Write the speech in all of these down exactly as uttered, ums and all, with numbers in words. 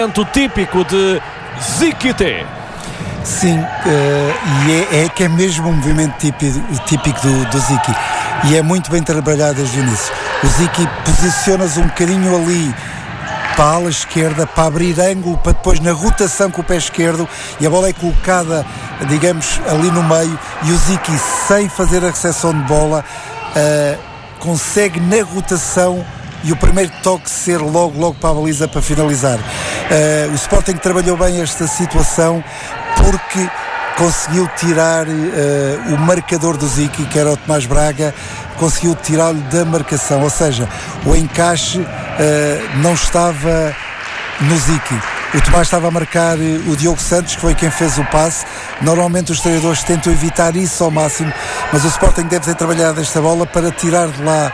Típico de Ziquité. Sim, uh, e é, é que é mesmo um movimento típico, típico do, do Ziki, e é muito bem trabalhado desde o início. O Ziki posiciona-se um bocadinho ali para a ala esquerda, para abrir ângulo, para depois na rotação com o pé esquerdo, e a bola é colocada, digamos, ali no meio, e o Ziki, sem fazer a recepção de bola, uh, consegue na rotação e o primeiro toque ser logo, logo para a baliza para finalizar. Uh, o Sporting trabalhou bem esta situação porque conseguiu tirar uh, o marcador do Ziki, que era o Tomás Braga, conseguiu tirá-lo da marcação, ou seja, o encaixe uh, não estava no Ziki. O Tomás estava a marcar o Diogo Santos, que foi quem fez o passe. Normalmente os treinadores tentam evitar isso ao máximo, mas o Sporting deve ter trabalhado esta bola para tirar de lá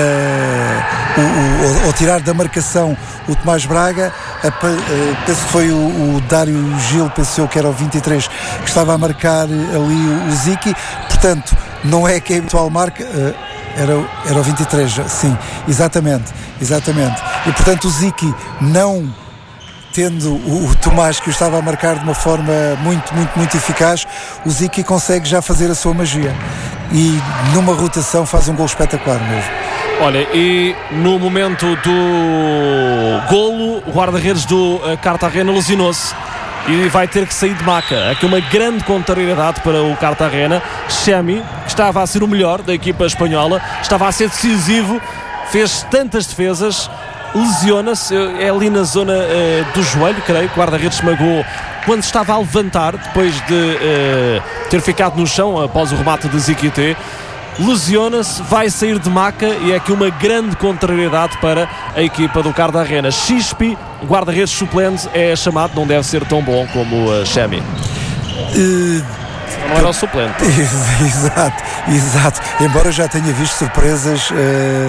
uh, o, o, ou tirar da marcação o Tomás Braga. Uh, uh, penso que foi o, o Dário Gil, pensou que era o vinte e três, que estava a marcar ali o, o Ziki. Portanto, não é que é habitual marca. Uh, Era, era o vinte e três, sim, exatamente, exatamente. E portanto o Ziki, não tendo o, o Tomás, que o estava a marcar de uma forma muito, muito, muito eficaz, o Ziki consegue já fazer a sua magia e numa rotação faz um gol espetacular mesmo. Olha, e no momento do golo, o guarda-redes do uh, Cartagena lesionou-se e vai ter que sair de maca. Aqui uma grande contrariedade para o Cartagena. Chami, que estava a ser o melhor da equipa espanhola, estava a ser decisivo, fez tantas defesas, lesiona-se, é ali na zona uh, do joelho, creio que o guarda-redes esmagou quando estava a levantar, depois de uh, ter ficado no chão após o remate de Ziquité. Lesiona-se, vai sair de maca e é aqui uma grande contrariedade para a equipa do Cartagena. Xispi, guarda-redes suplente, é chamado, não deve ser tão bom como o Chami. Uh... Não era o suplente. Exato, exato. Embora eu já tenha visto surpresas, uh,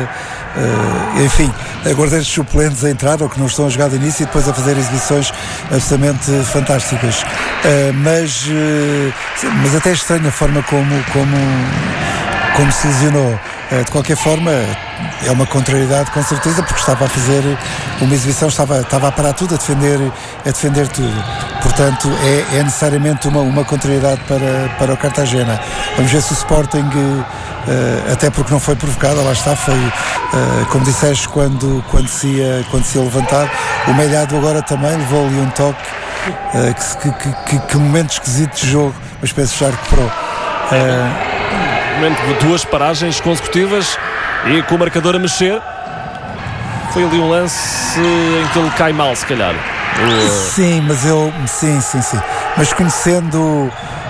uh, enfim, guarda-redes suplentes a entrar ou que não estão a jogar de início e depois a fazer exibições absolutamente fantásticas. Uh, mas, uh, mas até é estranha a forma como, como, como se lesionou. Uh, de qualquer forma, é uma contrariedade com certeza, porque estava a fazer uma exibição, estava, estava a parar tudo, a defender, a defender tudo. Portanto, é, é necessariamente uma, uma contrariedade para, para o Cartagena. Vamos ver se o Sporting, uh, até porque não foi provocado, lá está, foi, uh, como disseste, quando, quando, se ia, quando se ia levantar. O Melhado agora também levou-lhe um toque, uh, que, que, que, que momento esquisito de jogo, mas penso já recuperou. Uh, momento de duas paragens consecutivas e com o marcador a mexer. Foi ali um lance em que ele cai mal, se calhar. O... Sim, mas eu... Sim, sim, sim. Mas conhecendo... Uh,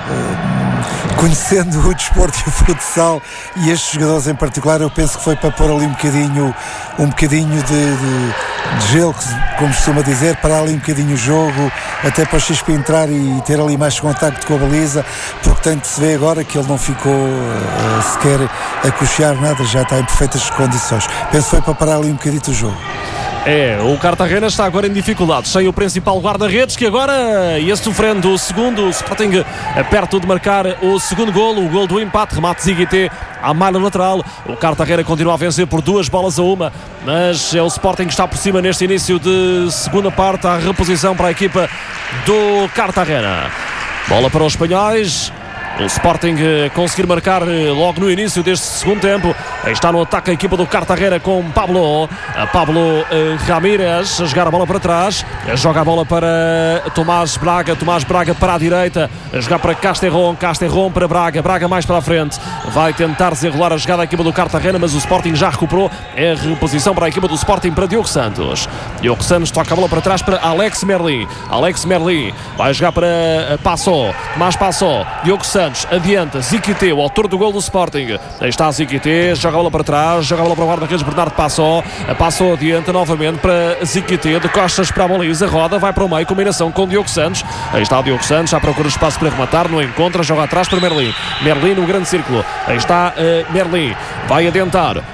conhecendo o desporto e o futsal e estes jogadores em particular, eu penso que foi para pôr ali um bocadinho um bocadinho de, de, de gelo, como costuma dizer, parar ali um bocadinho o jogo, até para o Xispi entrar e ter ali mais contacto com a baliza, porque tanto se vê agora que ele não ficou uh, sequer a coxear nada, já está em perfeitas condições. Penso que foi para parar ali um bocadinho o jogo. É, o Cartagena está agora em dificuldades, sem o principal guarda-redes, que agora ia sofrendo o segundo. O Sporting perto de marcar o segundo golo, o golo do empate, remate Ziquité à malha lateral. O Cartagena continua a vencer por duas bolas a uma, mas é o Sporting que está por cima neste início de segunda parte. A reposição para a equipa do Cartagena. Bola para os espanhóis. O Sporting conseguir marcar logo no início deste segundo tempo. Está no ataque a equipa do Cartagena com Pablo Pablo uh, Ramírez a jogar a bola para trás, joga a bola para Tomás Braga, Tomás Braga para a direita, a jogar para Casterron, Casterron para Braga, Braga mais para a frente, vai tentar desenrolar a jogada da equipa do Cartagena, mas o Sporting já recuperou. É a reposição para a equipa do Sporting para Diogo Santos. Diogo Santos toca a bola para trás para Alex Merlin, Alex Merlin vai jogar para Passó, Tomás Passó, Diogo Santos adianta, Ziquité, o autor do gol do Sporting. Aí está Ziquité, joga a bola para trás, joga a bola para o guarda-redes Bernardo Passó, Passó adianta novamente para Ziquité, de costas para a baliza, roda, vai para o meio, combinação com Diogo Santos. Aí está o Diogo Santos, já procura espaço para rematar, não encontra, joga atrás para Merlin, Merlin no grande círculo. Aí está uh, Merlin, vai adiantar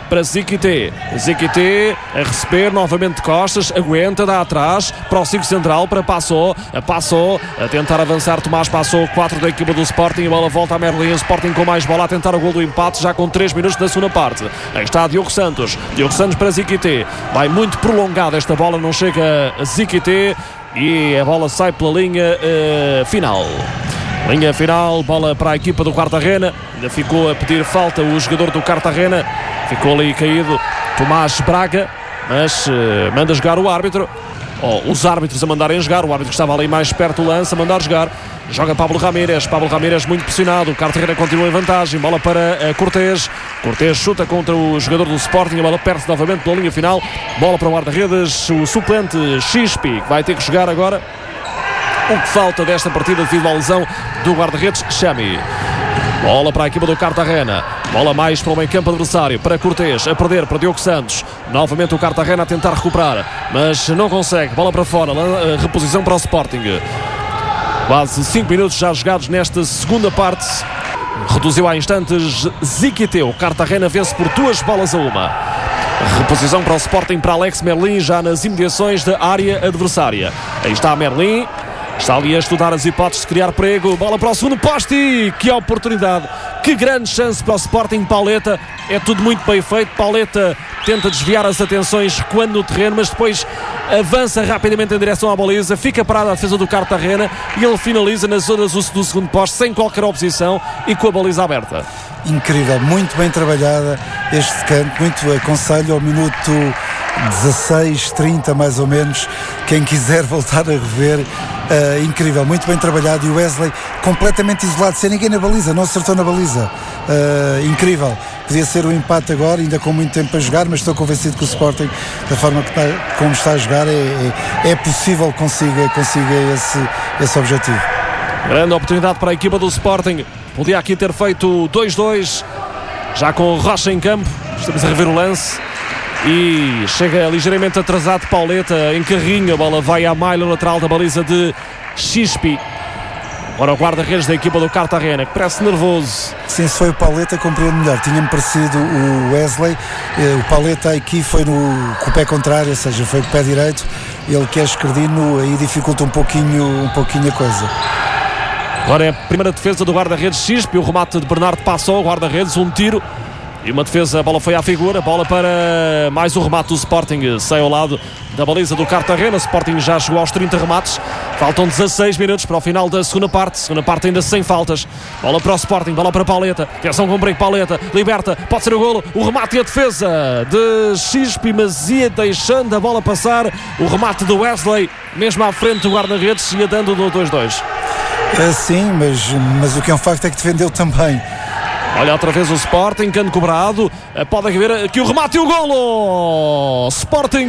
para Ziquité. Ziquité a receber novamente de costas, aguenta, dá atrás para o círculo central, para Passou. Passou a tentar avançar. Tomás Passou, quatro da equipa do Sporting. A bola volta a Merlin. Sporting com mais bola a tentar o gol do empate, já com três minutos da segunda parte. Aí está Diogo Santos. Diogo Santos para Ziquité. Vai muito prolongada esta bola, não chega a Ziquité e a bola sai pela linha uh, final. Linha final, bola para a equipa do Cartagena. Ainda ficou a pedir falta o jogador do Cartagena. Ficou ali caído Tomás Braga, mas uh, manda jogar o árbitro. Oh, os árbitros a mandarem jogar. O árbitro que estava ali mais perto do lance a mandar jogar. Joga Pablo Ramírez. Pablo Ramírez muito pressionado. O Cartagena continua em vantagem. Bola para uh, Cortés. Cortés chuta contra o jogador do Sporting. A bola perde-se novamente pela linha final. Bola para o guarda-redes. O suplente Xispi, que vai ter que jogar agora. O que falta desta partida devido à lesão do guarda-redes Chami. Bola para a equipa do Cartagena. Bola mais para o meio campo adversário. Para Cortés, a perder para Diogo Santos. Novamente o Cartagena a tentar recuperar, mas não consegue. Bola para fora, reposição para o Sporting. Quase cinco minutos já jogados nesta segunda parte. Reduziu há instantes Ziquité. O Cartagena vence por duas bolas a uma. Reposição para o Sporting, para Alex Merlin, já nas imediações da área adversária. Aí está Merlin. Está ali a estudar as hipóteses de criar perigo. Bola para o segundo poste. Que oportunidade. Que grande chance para o Sporting. Pauleta. É tudo muito bem feito. Pauleta tenta desviar as atenções recuando no terreno, mas depois avança rapidamente em direção à baliza. Fica parada a defesa do Cartagena e ele finaliza nas zonas do segundo poste sem qualquer oposição e com a baliza aberta. Incrível. Muito bem trabalhada este canto. Muito aconselho ao minuto dezasseis, trinta mais ou menos. Quem quiser voltar a rever. Uh, incrível, muito bem trabalhado. E o Wesley completamente isolado, sem ninguém na baliza, não acertou na baliza. Uh, incrível, podia ser um empate agora, ainda com muito tempo a jogar, mas estou convencido que o Sporting, da forma que está, como está a jogar, é, é, é possível que consiga, consiga esse, esse objetivo. Grande oportunidade para a equipa do Sporting. Podia aqui ter feito dois dois, já com o Rocha em campo. Estamos a rever o lance. E chega ligeiramente atrasado Pauleta em carrinho. A bola vai à malha lateral da baliza de Xispi. Agora o guarda-redes da equipa do Cartagena, que parece nervoso. Sim, se foi o Pauleta, compreendo melhor. Tinha-me parecido o Wesley. O Pauleta aqui foi no, com o pé contrário, ou seja, foi com o pé direito. Ele que é esquerdino, aí dificulta um pouquinho, um pouquinho a coisa. Agora é a primeira defesa do guarda-redes Xispi. O remate de Bernardo Passou, guarda-redes, um tiro. E uma defesa, a bola foi à figura, bola para mais um remate do Sporting, sai ao lado da baliza do Cartagena. O Sporting já chegou aos trinta remates, faltam dezasseis minutos para o final da segunda parte, segunda parte ainda sem faltas. Bola para o Sporting, bola para Pauleta, atenção com o break, Pauleta, liberta, pode ser o golo, o remate e a defesa de Xispi, mas ia deixando a bola passar, o remate do Wesley, mesmo à frente do guarda-redes, ia dando do dois dois. É, sim, mas, mas o que é um facto é que defendeu também. Olha outra vez o Sporting, canto cobrado. Pode haver aqui o remate e o golo! Sporting!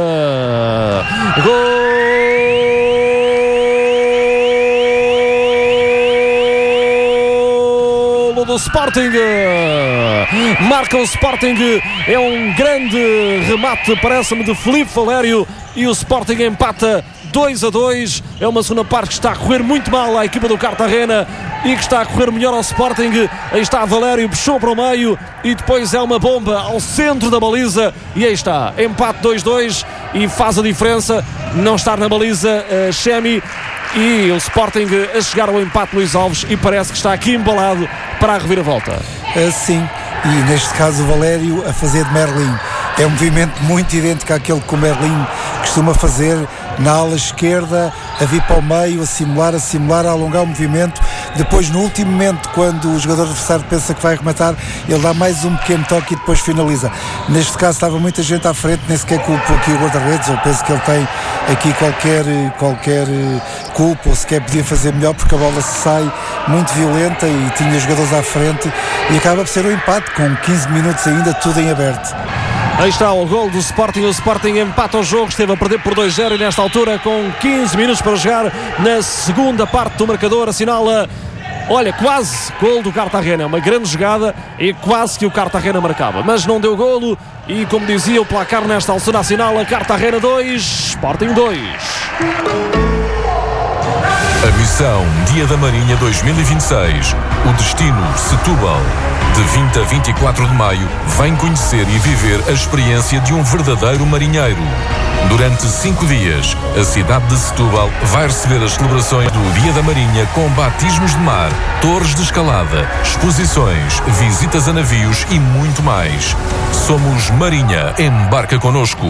Golo do Sporting! Marca o Sporting. É um grande remate, parece-me, de Filipe Valério. E o Sporting empata dois a dois. É uma segunda parte que está a correr muito mal à equipa do Cartagena e que está a correr melhor ao Sporting. Aí está Valério, puxou para o meio e depois é uma bomba ao centro da baliza e aí está, empate dois a dois e faz a diferença não estar na baliza uh, Chami e o Sporting a chegar ao empate Luís Alves e parece que está aqui embalado para a reviravolta. Uh, sim, e neste caso o Valério a fazer de Merlin. É um movimento muito idêntico àquele que o Merlin costuma fazer na ala esquerda, a vir para o meio, a simular, a simular, a alongar o movimento. Depois, no último momento, quando o jogador adversário pensa que vai rematar, ele dá mais um pequeno toque e depois finaliza. Neste caso estava muita gente à frente, nem sequer culpo aqui o guarda-redes. Eu penso que ele tem aqui qualquer, qualquer culpa, ou sequer podia fazer melhor, porque a bola sai muito violenta e tinha jogadores à frente e acaba por ser um empate com quinze minutos ainda, tudo em aberto. Aí está o gol do Sporting. O Sporting empata o jogo, esteve a perder por dois a zero e nesta altura com quinze minutos para jogar na segunda parte do marcador assinala, olha, quase gol do Cartagena. É uma grande jogada e quase que o Cartagena marcava, mas não deu golo e, como dizia, o placar nesta altura assinala Cartagena dois, Sporting dois. Edição Dia da Marinha dois mil e vinte e seis. O destino Setúbal. De vinte a vinte e quatro de maio, vem conhecer e viver a experiência de um verdadeiro marinheiro. Durante cinco dias, a cidade de Setúbal vai receber as celebrações do Dia da Marinha com batismos de mar, torres de escalada, exposições, visitas a navios e muito mais. Somos Marinha. Embarca connosco.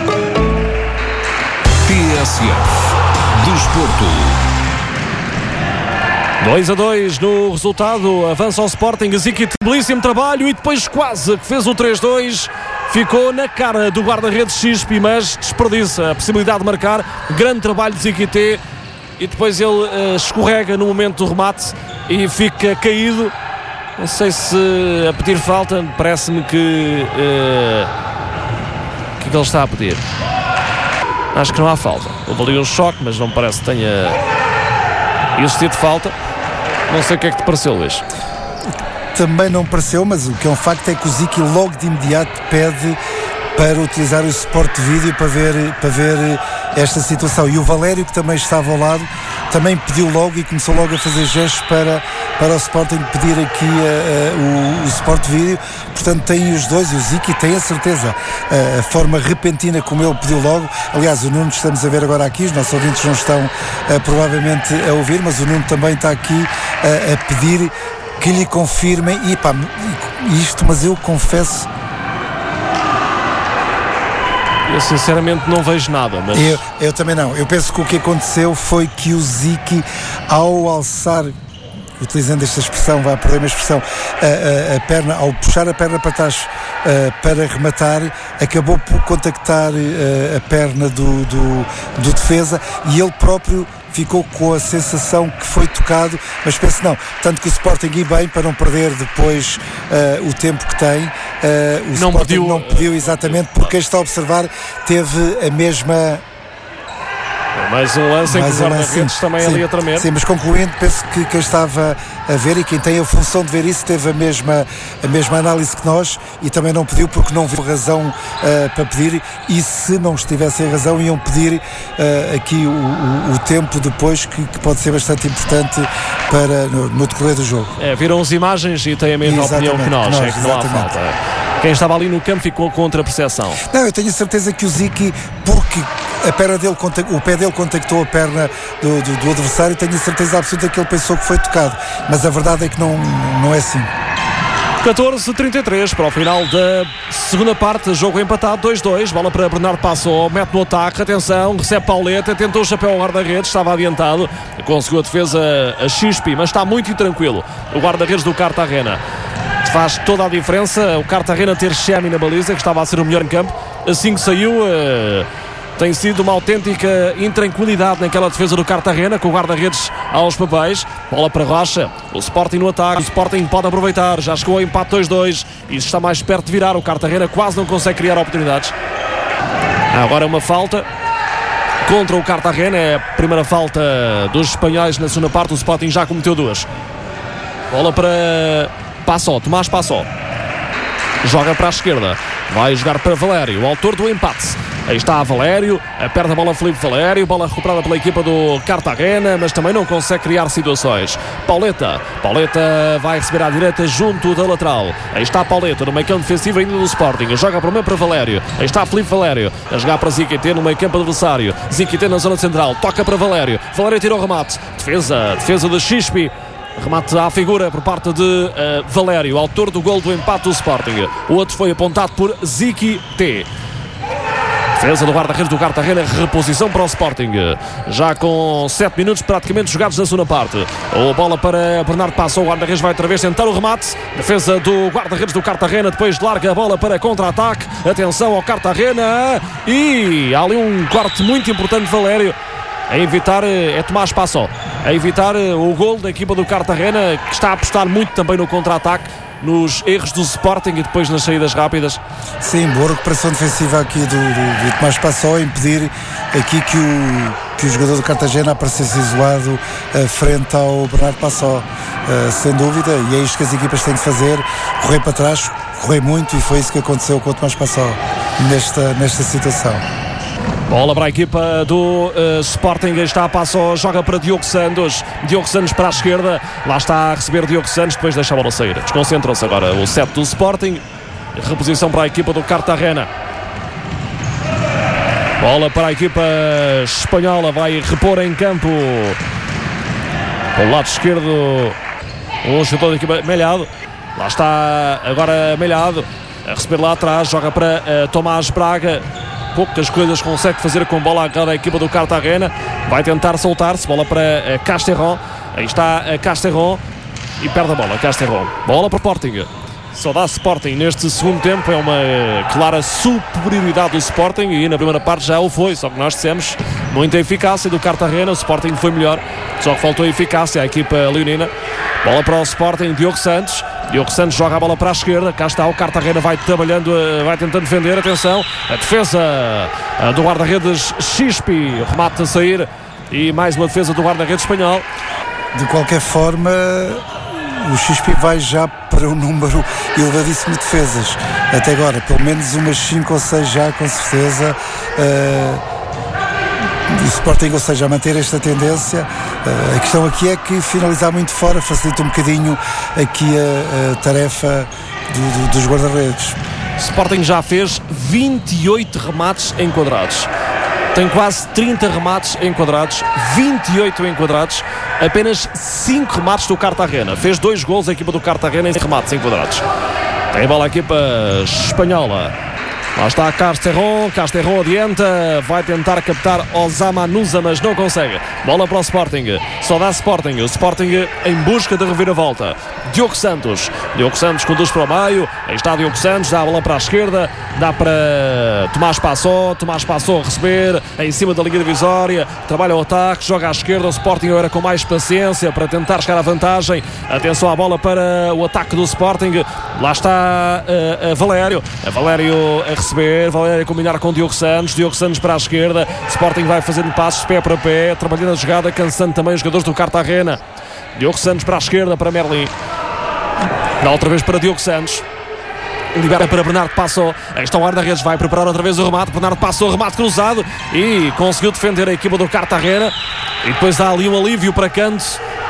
T S F Desporto. dois a dois no resultado, avança ao Sporting, Ziquit, belíssimo trabalho e depois quase que fez o três a dois, ficou na cara do guarda-redes Xispi, mas desperdiça a possibilidade de marcar. Grande trabalho de Ziquit e depois ele uh, escorrega no momento do remate e fica caído. Não sei se a pedir falta, parece-me que uh, o que é que ele está a pedir? Acho que não há falta. Houve ali um choque, mas não parece que tenha existido falta. Não sei o que é que te pareceu, Luís. Também não pareceu, mas o que é um facto é que o Ziki logo de imediato pede para utilizar o suporte de vídeo para ver, para ver esta situação. E o Valério, que também estava ao lado, também pediu logo e começou logo a fazer gestos para, para o Sporting pedir aqui uh, uh, o, o suporte de vídeo. Portanto, tem os dois, e o Ziki tem a certeza, uh, a forma repentina como ele pediu logo. Aliás, o Nuno estamos a ver agora aqui, os nossos ouvintes não estão uh, provavelmente a ouvir, mas o Nuno também está aqui uh, a pedir que lhe confirmem, e pá, isto, mas eu confesso, eu sinceramente não vejo nada, mas... eu, eu também não, eu penso que o que aconteceu foi que o Ziki, ao alçar, utilizando esta expressão, vai perder uma expressão, a, a, a perna, ao puxar a perna para trás uh, para rematar, acabou por contactar uh, a perna do, do, do defesa, e ele próprio ficou com a sensação que foi tocado, mas penso não, tanto que o Sporting ia bem para não perder depois uh, o tempo que tem. Uh, o não Sporting pediu, não pediu exatamente, porque quem está a observar teve a mesma... Mais um lance em que Mais o um guarda-redes lance, também sim, ali a tremer. Sim, mas concluindo, penso que quem estava a ver e quem tem a função de ver isso teve a mesma, a mesma análise que nós, e também não pediu porque não viu razão uh, para pedir, e se não estivessem razão iam pedir uh, aqui o, o, o tempo depois, que, que pode ser bastante importante para, no, no decorrer do jogo. É, viram as imagens e têm a mesma Exatamente, opinião que nós, nós é que não há exatamente. falta. Quem estava ali no campo ficou contra a percepção. Não, eu tenho a certeza que o Ziki, porque a perna dele, o pé dele contactou a perna do, do, do adversário, tenho a certeza absoluta que ele pensou que foi tocado, mas a verdade é que não, não é assim. catorze a trinta e três para o final da segunda parte, jogo empatado dois a dois, bola para Bernardo Passou, mete no ataque, atenção, recebe Pauleta, tentou o chapéu ao guarda-redes, estava adiantado, conseguiu a defesa a Xispi, mas está muito intranquilo o guarda-redes do Cartagena. Faz toda a diferença o Cartagena ter Xemi na baliza, que estava a ser o melhor em campo. Assim que saiu, uh, tem sido uma autêntica intranquilidade naquela defesa do Cartagena, com o guarda-redes aos papéis. Bola para Rocha, o Sporting no ataque, o Sporting pode aproveitar, já chegou ao empate dois a dois e está mais perto de virar. O Cartagena quase não consegue criar oportunidades. Agora uma falta contra o Cartagena, é a primeira falta dos espanhóis na segunda parte. O Sporting já cometeu duas. Bola para Passó, Tomás Passó, joga para a esquerda, vai jogar para Valério, o autor do empate. Aí está Valério, aperta a bola Filipe Valério, bola recuperada pela equipa do Cartagena, mas também não consegue criar situações. Pauleta, Pauleta vai receber à direita junto da lateral. Aí está Pauleta no meio campo defensivo ainda do Sporting, joga para o meio para Valério. Aí está Filipe Valério, a jogar para Ziquit no meio campo adversário. Ziquit na zona central, toca para Valério. Valério tira o remate, defesa, defesa de Xispi. Remate à figura por parte de uh, Valério, autor do gol do empate do Sporting. O outro foi apontado por Ziquit. Defesa do guarda-redes do Cartagena, reposição para o Sporting. Já com sete minutos praticamente jogados na segunda parte. A bola para Bernardo Passou, o guarda-redes vai outra vez tentar o remate. Defesa do guarda-redes do Cartagena, depois larga a bola para contra-ataque. Atenção ao Cartagena. E há ali um corte muito importante de Valério. A evitar, é Tomás Passó, a evitar o gol da equipa do Cartagena, que está a apostar muito também no contra-ataque, nos erros do Sporting e depois nas saídas rápidas. Sim, boa recuperação defensiva aqui do, do, do Tomás Passó, a impedir aqui que o, que o jogador do Cartagena aparecesse isolado uh, frente ao Bernardo Passó, uh, sem dúvida, e é isto que as equipas têm de fazer, correr para trás, correr muito, e foi isso que aconteceu com o Tomás Passó nesta, nesta situação. Bola para a equipa do uh, Sporting, está a passo, joga para Diogo Santos, Diogo Santos para a esquerda, lá está a receber Diogo Santos, depois deixa a bola sair, desconcentram-se agora o set do Sporting, reposição para a equipa do Cartagena. Bola para a equipa espanhola, vai repor em campo, pelo lado esquerdo, o jogador da equipa Melhado, lá está agora Melhado, a receber lá atrás, joga para uh, Tomás Braga. Poucas coisas consegue fazer com bola agarrada a equipa do Cartagena. Vai tentar soltar-se. Bola para uh, Casterron. Aí está uh, Casterron. E perde a bola. Casterron. Bola para o Sporting. Só dá Sporting neste segundo tempo. É uma uh, clara superioridade do Sporting. E na primeira parte já o foi. Só que nós dissemos muita eficácia do Cartagena. O Sporting foi melhor. Só que faltou eficácia à equipa leonina. Bola para o Sporting. Diogo Santos. Diogo Santos joga a bola para a esquerda. Cá está o Cartagena, vai trabalhando, vai tentando defender. Atenção, a defesa do guarda-redes Xispi, o remate a sair e mais uma defesa do guarda-redes espanhol. De qualquer forma, o Xispi vai já para um número elevadíssimo de defesas. Até agora, pelo menos umas cinco ou seis já, com certeza. Uh... O Sporting, ou seja, a manter esta tendência. Uh, a questão aqui é que finalizar muito fora facilita um bocadinho aqui a, a tarefa do, do, dos guarda-redes. Sporting já fez vinte e oito remates enquadrados. Tem quase trinta remates enquadrados, vinte e oito enquadrados, apenas cinco remates do Cartagena. Fez dois gols a equipa do Cartagena em remates enquadrados. Tem a bola a equipa espanhola. Lá está Casterron, Casterron adianta, vai tentar captar Osama Nusa, mas não consegue. Bola para o Sporting, só dá Sporting, o Sporting em busca de reviravolta. Diogo Santos, Diogo Santos conduz para o meio, aí está Diogo Santos, dá a bola para a esquerda, dá para Tomás Passó, Tomás Passó a receber, em cima da linha divisória, trabalha o ataque, joga à esquerda, o Sporting agora com mais paciência para tentar chegar à vantagem. Atenção à bola para o ataque do Sporting, lá está uh, uh, Valério, a Valério a receber, Valério a combinar com Diogo Santos, Diogo Santos para a esquerda, Sporting vai fazendo passos pé para pé, trabalhando a jogada, cansando também os jogadores do Cartagena. Diogo Santos para a esquerda, para Merlin, dá outra vez para Diogo Santos, libera para Bernardo Passó, aí está o guarda-redes, vai preparar outra vez o remate, Bernardo Passó, remate cruzado e conseguiu defender a equipa do Cartagena e depois dá ali um alívio para canto,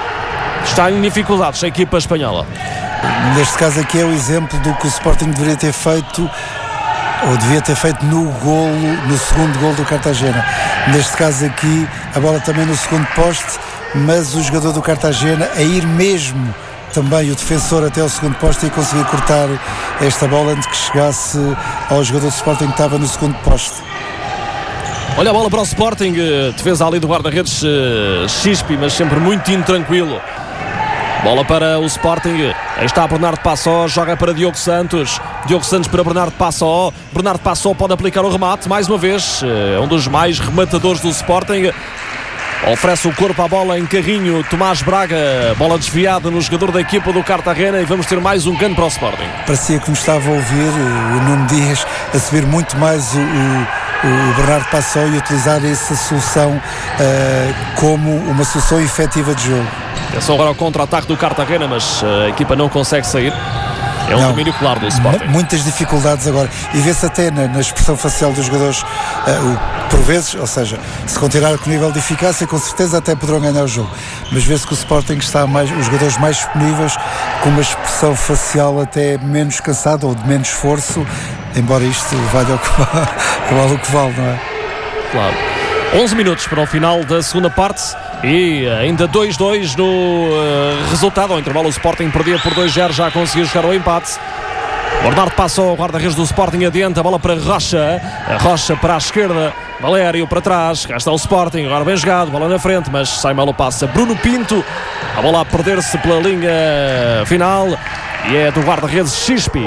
está em dificuldades a equipa espanhola. Neste caso aqui é o exemplo do que o Sporting deveria ter feito ou devia ter feito no golo, no segundo golo do Cartagena. Neste caso aqui a bola também no segundo poste, mas o jogador do Cartagena a ir mesmo também o defensor até o segundo poste e conseguir cortar esta bola antes que chegasse ao jogador do Sporting que estava no segundo poste. Olha a bola para o Sporting, defesa ali do guarda-redes uh, Xispi, mas sempre muito intranquilo. Bola para o Sporting, aí está Bernardo Passó, joga para Diogo Santos, Diogo Santos para Bernardo Passó, Bernardo Passó pode aplicar o remate, mais uma vez, é um dos mais rematadores do Sporting, oferece o corpo à bola em carrinho, Tomás Braga, bola desviada no jogador da equipa do Cartagena e vamos ter mais um canto para o Sporting. Parecia que nos estava a ouvir o Nuno Dias a subir muito mais o, o, o Bernardo Passó e utilizar essa solução uh, como uma solução efetiva de jogo. É só agora o contra-ataque do Cartagena, mas a equipa não consegue sair. É um não, domínio claro do Sporting. Muitas dificuldades agora. E vê-se até na, na expressão facial dos jogadores, uh, o, por vezes, ou seja, se continuar com o nível de eficácia, com certeza até poderão ganhar o jogo. Mas vê-se que o Sporting está mais, os jogadores mais disponíveis, com uma expressão facial até menos cansada ou de menos esforço, embora isto valha o que vale, vale o que vale, não é? Claro. onze minutos para o final da segunda parte e ainda dois a dois no uh, resultado. Ao intervalo o Sporting perdia por dois a zero, já conseguiu chegar ao empate. Bernardo passou, o guarda-redes do Sporting adiante, a bola para Rocha, a Rocha para a esquerda, Valério para trás, cá está o Sporting, agora bem jogado, bola na frente, mas sai mal o passe, Bruno Pinto, a bola a perder-se pela linha final e é do guarda-redes Xispi.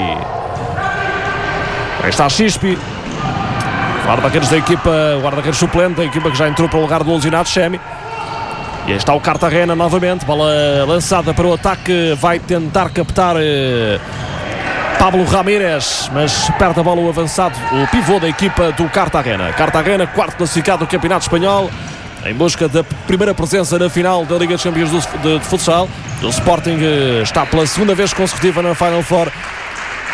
Aí está Xispi, guarda-redes da equipa, guarda-redes suplente da equipa que já entrou para o lugar do alucinado Chemi. E aí está o Cartagena novamente, bola lançada para o ataque, vai tentar captar eh, Pablo Ramírez, mas perde a bola o avançado, o pivô da equipa do Cartagena. Cartagena, quarto classificado do Campeonato Espanhol, em busca da primeira presença na final da Liga dos Campeões de, de, de futsal. O Sporting eh, está pela segunda vez consecutiva na Final Four.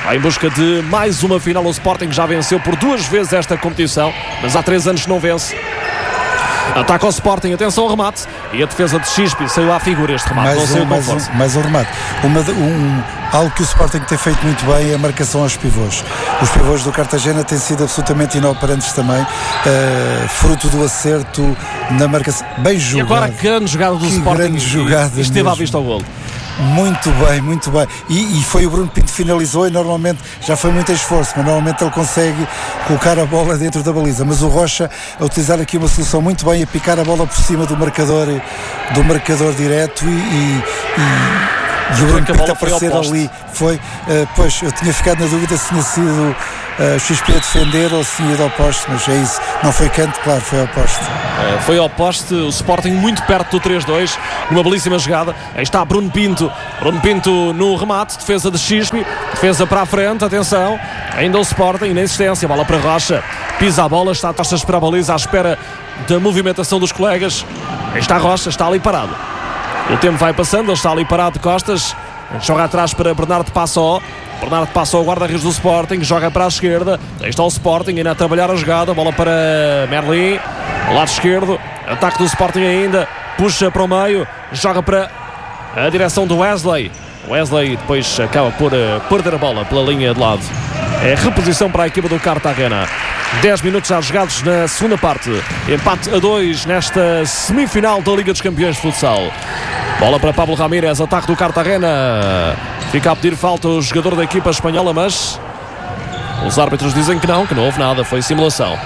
vai em busca de mais uma final. O Sporting já venceu por duas vezes esta competição, mas há três anos não vence. Ataca o Sporting, atenção ao remate. E a defesa de Xispi saiu à figura este remate. Mais, não saiu um, mais, um, mais um remate. Uma de, um, algo que o Sporting tem feito muito bem é a marcação aos pivôs. Os pivôs do Cartagena têm sido absolutamente inoperantes também, uh, fruto do acerto na marcação. Bem jogado. E agora a grande jogada do que Sporting. Grande jogada e esteve mesmo. à vista ao golo. Muito bem, muito bem. E, e foi o Bruno Pinto que finalizou, e normalmente já foi muito esforço, mas normalmente ele consegue colocar a bola dentro da baliza. Mas o Rocha a utilizar aqui uma solução muito bem, a picar a bola por cima do marcador, do marcador direto e, e, e, e o Bruno Pinto a aparecer ali. Foi, uh, pois, eu tinha ficado na dúvida se tinha sido uh, X P a defender ou se tinha ido ao poste, mas é isso. Não foi canto, claro, foi ao poste. Uh, foi ao poste, o Sporting muito perto do três dois, uma belíssima jogada. Aí está Bruno Pinto, Bruno Pinto no remate, defesa de Xispi, defesa para a frente, atenção, ainda o Sporting na insistência, bola para Rocha, pisa a bola, está a costas para a baliza à espera da movimentação dos colegas. Aí está Rocha, está ali parado. O tempo vai passando, ele está ali parado de costas, joga atrás para Bernardo Passó. Bernardo Passó, o guarda-redes do Sporting, joga para a esquerda. Aí está o Sporting ainda a trabalhar a jogada, bola para Merlin, lado esquerdo, ataque do Sporting ainda, puxa para o meio, joga para a direção do Wesley. Wesley depois acaba por uh, perder a bola pela linha de lado. É reposição para a equipa do Cartagena. dez minutos já jogados na segunda parte. Empate a dois nesta semifinal da Liga dos Campeões de Futsal. Bola para Pablo Ramírez, ataque do Cartagena. Fica a pedir falta o jogador da equipa espanhola, mas os árbitros dizem que não, que não houve nada, foi simulação.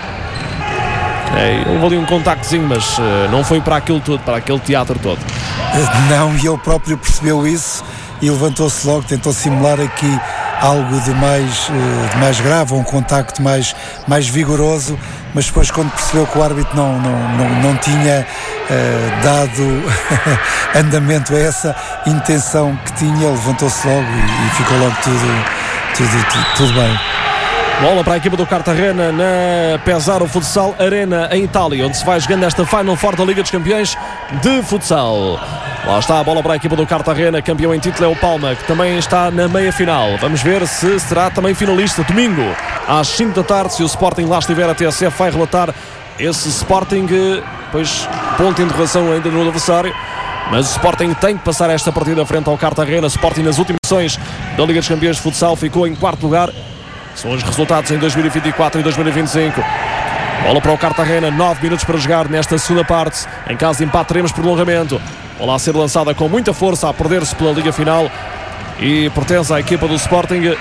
É, houve ali um contactozinho, mas uh, não foi para aquilo tudo, para aquele teatro todo. Não, e ele próprio percebeu isso e levantou-se logo, tentou simular aqui algo de mais, de mais grave, um contacto mais, mais vigoroso, mas depois quando percebeu que o árbitro não, não, não, não tinha uh, dado andamento a essa intenção que tinha, levantou-se logo e, e ficou logo tudo, tudo, tudo, tudo bem. Bola para a equipa do Cartagena na Pesaro Futsal Arena em Itália, onde se vai jogando esta Final Four da Liga dos Campeões de Futsal. Lá está a bola para a equipa do Cartagena, campeão em título é o Palma, que também está na meia-final. Vamos ver se será também finalista domingo, às cinco da tarde, se o Sporting lá estiver. A T S F vai relatar esse Sporting, pois ponto de interrogação ainda no adversário. Mas o Sporting tem que passar esta partida frente ao Cartagena. O Sporting nas últimas edições da Liga dos Campeões de Futsal ficou em quarto lugar. São os resultados em dois mil e vinte e quatro e dois mil e vinte e cinco. Bola para o Cartagena, nove minutos para jogar nesta segunda parte. Em caso de empate teremos prolongamento. Bola a ser lançada com muita força, a perder-se pela Liga Final e pertence à equipa do Sporting.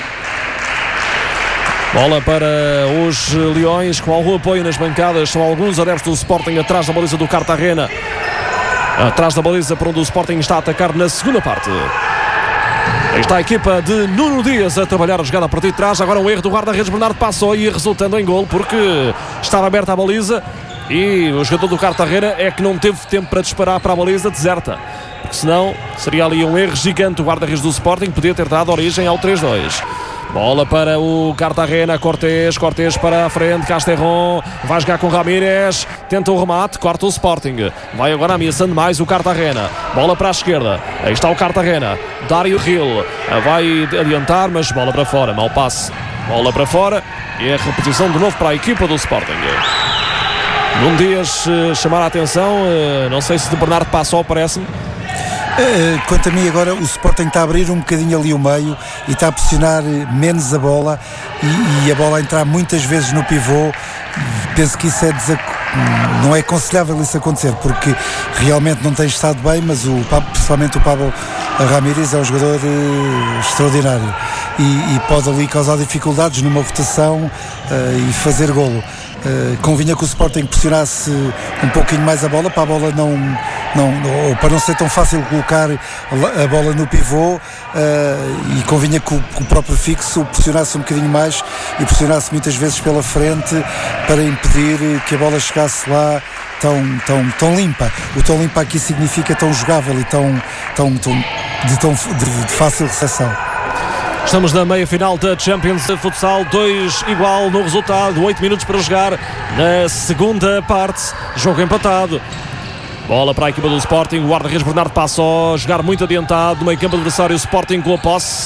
Bola para os Leões, com algum apoio nas bancadas. São alguns adeptos do Sporting atrás da baliza do Cartagena. Atrás da baliza para onde o Sporting está a atacar na segunda parte. Aí está a equipa de Nuno Dias a trabalhar a jogada a partir de trás. Agora um erro do guarda-redes Bernardo Passó e resultando em gol, porque estava aberta a baliza e o jogador do Cartagena é que não teve tempo para disparar para a baliza deserta, porque senão seria ali um erro gigante. O guarda-redes do Sporting podia ter dado origem ao três dois. Bola para o Cartagena, Cortés, Cortés para a frente, Casterron, vai jogar com Ramírez, tenta o remate, corta o Sporting, vai agora ameaçando mais o Cartagena, bola para a esquerda, aí está o Cartagena, Dário Gil, vai adiantar, mas bola para fora, mau passe, bola para fora, e a reposição de novo para a equipa do Sporting. Num Dias chamar a atenção, não sei se de Bernardo Passó, parece-me. Uh, quanto a mim agora o Sporting está a abrir um bocadinho ali o meio e está a pressionar menos a bola e, e a bola a entrar muitas vezes no pivô. Penso que isso é desac... não é aconselhável isso acontecer, porque realmente não tem estado bem, mas o, principalmente o Pablo Ramírez é um jogador uh, extraordinário e, e pode ali causar dificuldades numa votação uh, e fazer golo. Uh, convinha que o Sporting pressionasse um pouquinho mais a bola para a bola não, não ou para não ser tão fácil colocar a bola no pivô, uh, e convinha que o, que o próprio fixo pressionasse um bocadinho mais e pressionasse muitas vezes pela frente para impedir que a bola chegasse lá tão, tão, tão limpa. O tão limpa aqui significa tão jogável e tão, tão, tão, de, tão de, de fácil recepção. Estamos na meia-final da Champions de Futsal, dois igual no resultado, oito minutos para jogar na segunda parte, jogo empatado. Bola para a equipa do Sporting, o guarda-redes Bernardo Passó, jogar muito adiantado, no meio campo adversário, o Sporting com a posse,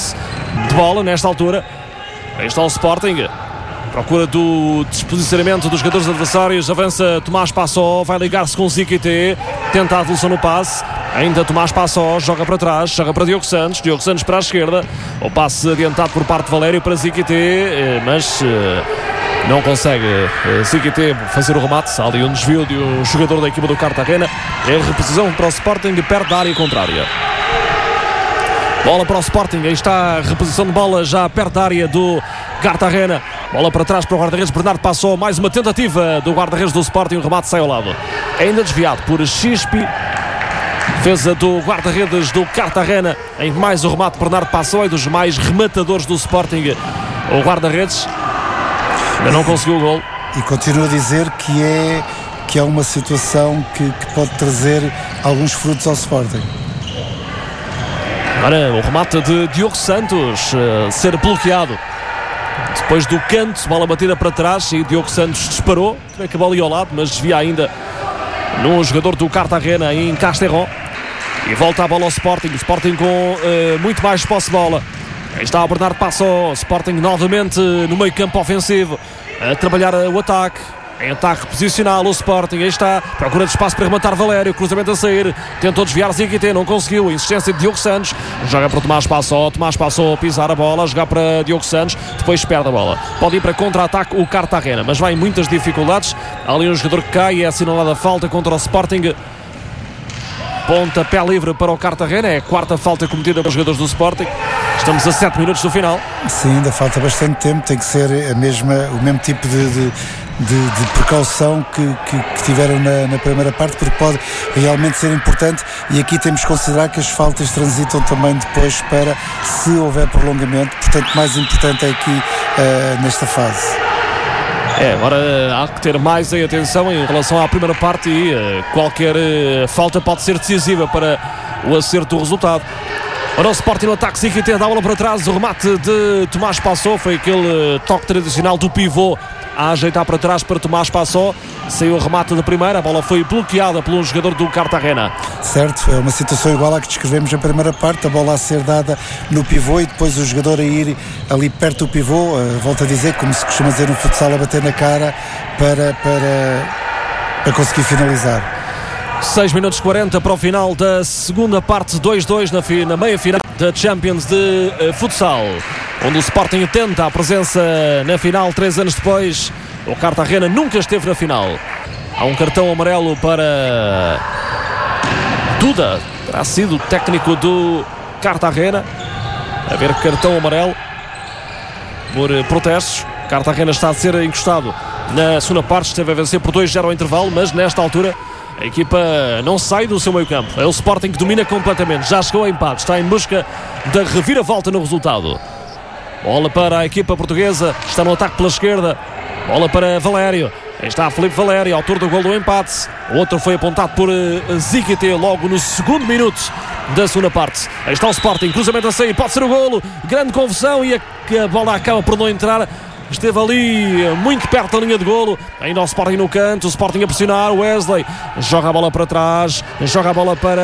de bola nesta altura. Aí está o Sporting. Procura do desposicionamento dos jogadores adversários. Avança Tomás Passó, vai ligar-se com o Ziquité, tenta a evolução no passe. Ainda Tomás Passó, joga para trás, joga para Diogo Santos, Diogo Santos para a esquerda. O passe adiantado por parte de Valério para Ziquité, mas não consegue Ziquité fazer o remate. Há ali um desvio de um jogador da equipa do Cartagena. É reposição para o Sporting perto da área contrária. Bola para o Sporting, aí está a reposição de bola já perto da área do Cartagena. Bola para trás para o guarda-redes Bernardo Passó. Mais uma tentativa do guarda-redes do Sporting. O remate sai ao lado. Ainda desviado por Xispi. Defesa do guarda-redes do Cartagena. Em mais o remate Bernardo Passó e dos mais rematadores do Sporting. O guarda-redes ainda não conseguiu o gol. E continuo a dizer que é, que é uma situação que, que pode trazer alguns frutos ao Sporting. Agora o remate de Diogo Santos uh, ser bloqueado depois do canto, bola batida para trás e Diogo Santos disparou, que a bola ia ao lado, mas desvia ainda no jogador do Cartagena em Casterron. E volta a bola ao Sporting, o Sporting com uh, muito mais posse de bola. Aí está o Bernardo Passó, Sporting novamente no meio campo ofensivo, a trabalhar o ataque. Em ataque posicional o Sporting, aí está, procura de espaço para rematar Valério, cruzamento a sair, tentou desviar Ziquité, não conseguiu, insistência de Diogo Santos, joga para o Tomás Passó, Tomás Passó a pisar a bola, jogar para Diogo Santos, depois perde a bola, pode ir para contra-ataque o Cartagena, mas vai em muitas dificuldades, há ali um jogador que cai, é assinalada a falta contra o Sporting. Ponta pé livre para o Cartagena, é a quarta falta cometida pelos jogadores do Sporting. Estamos a sete minutos do final. Sim, ainda falta bastante tempo, tem que ser a mesma, o mesmo tipo de, de, de, de precaução que, que, que tiveram na, na primeira parte, porque pode realmente ser importante, e aqui temos que considerar que as faltas transitam também depois para, se houver prolongamento, portanto mais importante é aqui uh, nesta fase. É, agora há que ter mais aí atenção em relação à primeira parte e uh, qualquer uh, falta pode ser decisiva para o acerto do resultado. Ora, o Sporting no ataque, Ziquité dá a bola para trás, o remate de Tomás Passó, foi aquele uh, toque tradicional do pivô a ajeitar para trás para Tomás Passó, saiu o remate da primeira, a bola foi bloqueada por um jogador do Cartagena. Certo, é uma situação igual à que descrevemos na primeira parte, a bola a ser dada no pivô e depois o jogador a ir ali perto do pivô, uh, volto a dizer, como se costuma dizer no futsal, a bater na cara para, para, para conseguir finalizar. seis minutos e quarenta para o final da segunda parte, dois a dois na, na meia-final da Champions de uh, futsal, onde o Sporting tenta a presença na final três anos depois. O Cartagena nunca esteve na final. Há um cartão amarelo para Duda, terá sido o técnico do Cartagena. A ver, cartão amarelo por uh, protestos. Cartagena está a ser encostado na segunda parte, esteve a vencer por dois a zero ao intervalo, mas nesta altura a equipa não sai do seu meio campo. É o Sporting que domina completamente, já chegou a empate, está em busca da reviravolta no resultado. Bola para a equipa portuguesa, está no ataque pela esquerda, bola para Valério, aí está Filipe Valério, autor do gol do empate. O outro foi apontado por uh, Ziquité logo no segundo minuto da segunda parte. Aí está o Sporting, cruzamento a sair, pode ser o golo, grande confusão e a, a bola acaba por não entrar. Esteve ali muito perto da linha de golo. Ainda o Sporting no canto, o Sporting a pressionar. Wesley joga a bola para trás, joga a bola para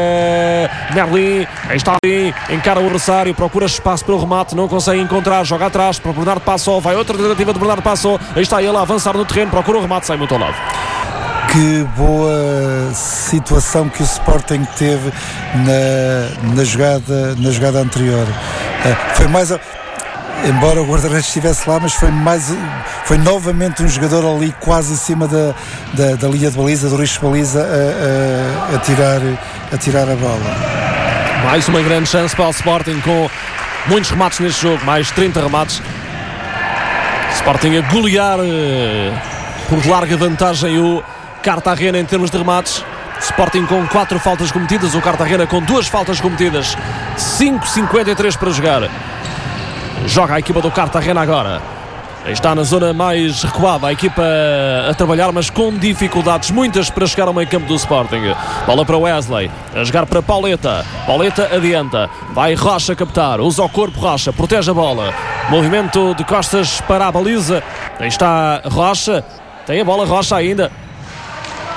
Merlin. Aí está ali, encara o adversário, procura espaço para o remate, não consegue encontrar, joga atrás para Bernardo Passó. Vai outra tentativa de Bernardo Passó. Aí está ele a avançar no terreno, procura o remate, sai muito ao lado. Que boa situação que o Sporting teve na, na, jogada, na jogada anterior. Uh, foi mais a... Embora o guarda-redes estivesse lá, mas foi, mais, foi novamente um jogador ali quase em cima da, da, da linha de baliza, do risco de baliza, a, a, a, tirar, a tirar a bola. Mais uma grande chance para o Sporting, com muitos remates neste jogo, mais trinta remates. Sporting a golear por larga vantagem o Cartagena em termos de remates. Sporting com quatro faltas cometidas, o Cartagena com duas faltas cometidas, cinco cinquenta e três para jogar. Joga a equipa do Cartagena agora. Está na zona mais recuada a equipa a trabalhar, mas com dificuldades muitas para chegar ao meio campo do Sporting. Bola para Wesley, a jogar para Pauleta. Pauleta adianta, vai Rocha captar, usa o corpo Rocha, protege a bola. Movimento de costas para a baliza. Aí está Rocha, tem a bola Rocha ainda.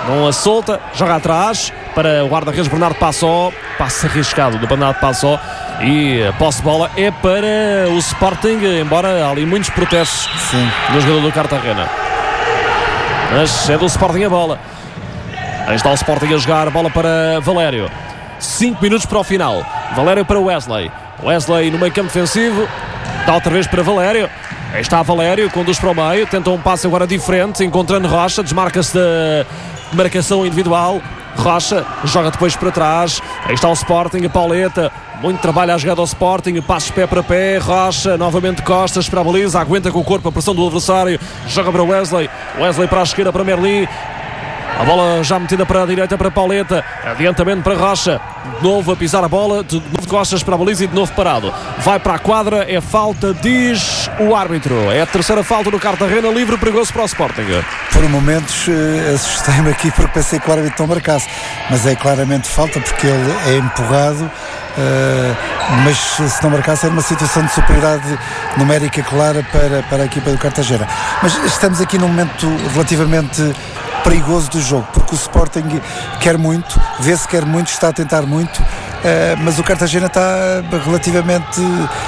não a solta, joga atrás para o guarda-redes Bernardo Passó, passe arriscado do Bernardo Passó, e a posse de bola é para o Sporting, embora há ali muitos protestos Sim. do jogador do Cartagena, mas é do Sporting a bola. Aí está o Sporting a jogar, a bola para Valério, cinco minutos para o final. Valério para Wesley, Wesley no meio campo defensivo, dá outra vez para Valério. Aí está Valério, conduz para o meio, tenta um passe agora diferente, encontrando Rocha, desmarca-se da marcação individual. Rocha joga depois para trás. Aí está o Sporting, a Pauleta, muito trabalho à jogada ao Sporting, passos pé para pé. Rocha novamente costas para a baliza, aguenta com o corpo a pressão do adversário, joga para Wesley, Wesley para a esquerda para Merlin. A bola já metida para a direita para Pauleta, adiantamento para Rocha, de novo a pisar a bola, de novo de costas para a baliza e de novo parado. Vai para a quadra, é falta, diz o árbitro. É a terceira falta do Cartagena, livre perigoso para o Sporting. Por momentos uh, assustei-me aqui porque pensei que o árbitro não marcasse, mas é claramente falta porque ele é empurrado, uh, mas se não marcasse era uma situação de superioridade numérica clara para, para a equipa do Cartagena. Mas estamos aqui num momento relativamente perigoso do jogo, porque o Sporting quer muito, vê-se que quer muito, está a tentar muito, uh, mas o Cartagena está relativamente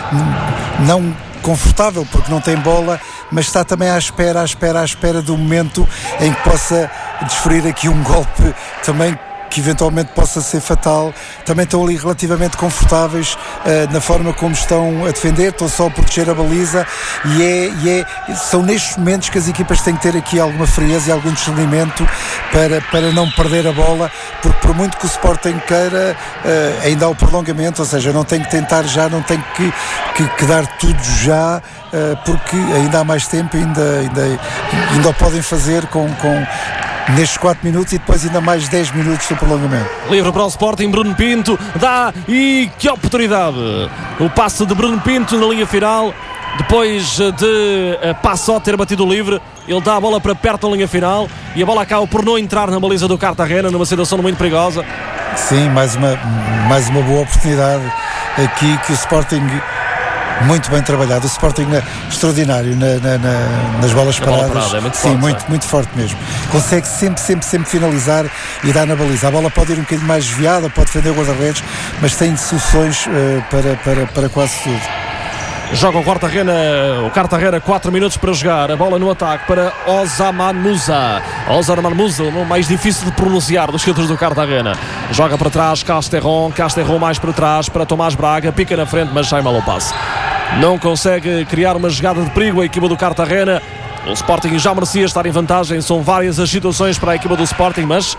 não confortável, porque não tem bola, mas está também à espera, à espera, à espera do momento em que possa desferir aqui um golpe também que eventualmente possa ser fatal. Também estão ali relativamente confortáveis uh, na forma como estão a defender, estão só a proteger a baliza, e, é, e é, são nestes momentos que as equipas têm que ter aqui alguma frieza e algum discernimento para, para não perder a bola, porque por muito que o Sporting queira, uh, ainda há o prolongamento, ou seja, não tem que tentar já, não tem que, que, que dar tudo já, uh, porque ainda há mais tempo, ainda, ainda, ainda o podem fazer com, com nestes quatro minutos e depois ainda mais dez minutos do prolongamento. Livre para o Sporting, Bruno Pinto dá, e que oportunidade! O passe de Bruno Pinto na linha final, depois de Passó ter batido o livre, ele dá a bola para perto da linha final e a bola acaba por não entrar na baliza do Cartagena, numa situação muito perigosa. Sim, mais uma, mais uma boa oportunidade aqui que o Sporting, muito bem trabalhado, o Sporting é extraordinário na, na, na, nas bolas na paradas, bola parada, é muito sim, forte, muito, muito forte mesmo, consegue sempre, sempre, sempre finalizar e dar na baliza. A bola pode ir um bocadinho mais desviada, pode defender o guarda-redes, mas tem soluções uh, para, para, para quase tudo. Joga o Cartagena, o Cartagena, quatro minutos para jogar, a bola no ataque para Osaman Musa. Osaman Musa, o nome mais difícil de pronunciar dos jogadores do Cartagena. Joga para trás, Casterron, Casterron mais para trás para Tomás Braga, pica na frente, mas sai mal o passe. Não consegue criar uma jogada de perigo a equipa do Cartagena. O Sporting já merecia estar em vantagem, são várias as situações para a equipa do Sporting, mas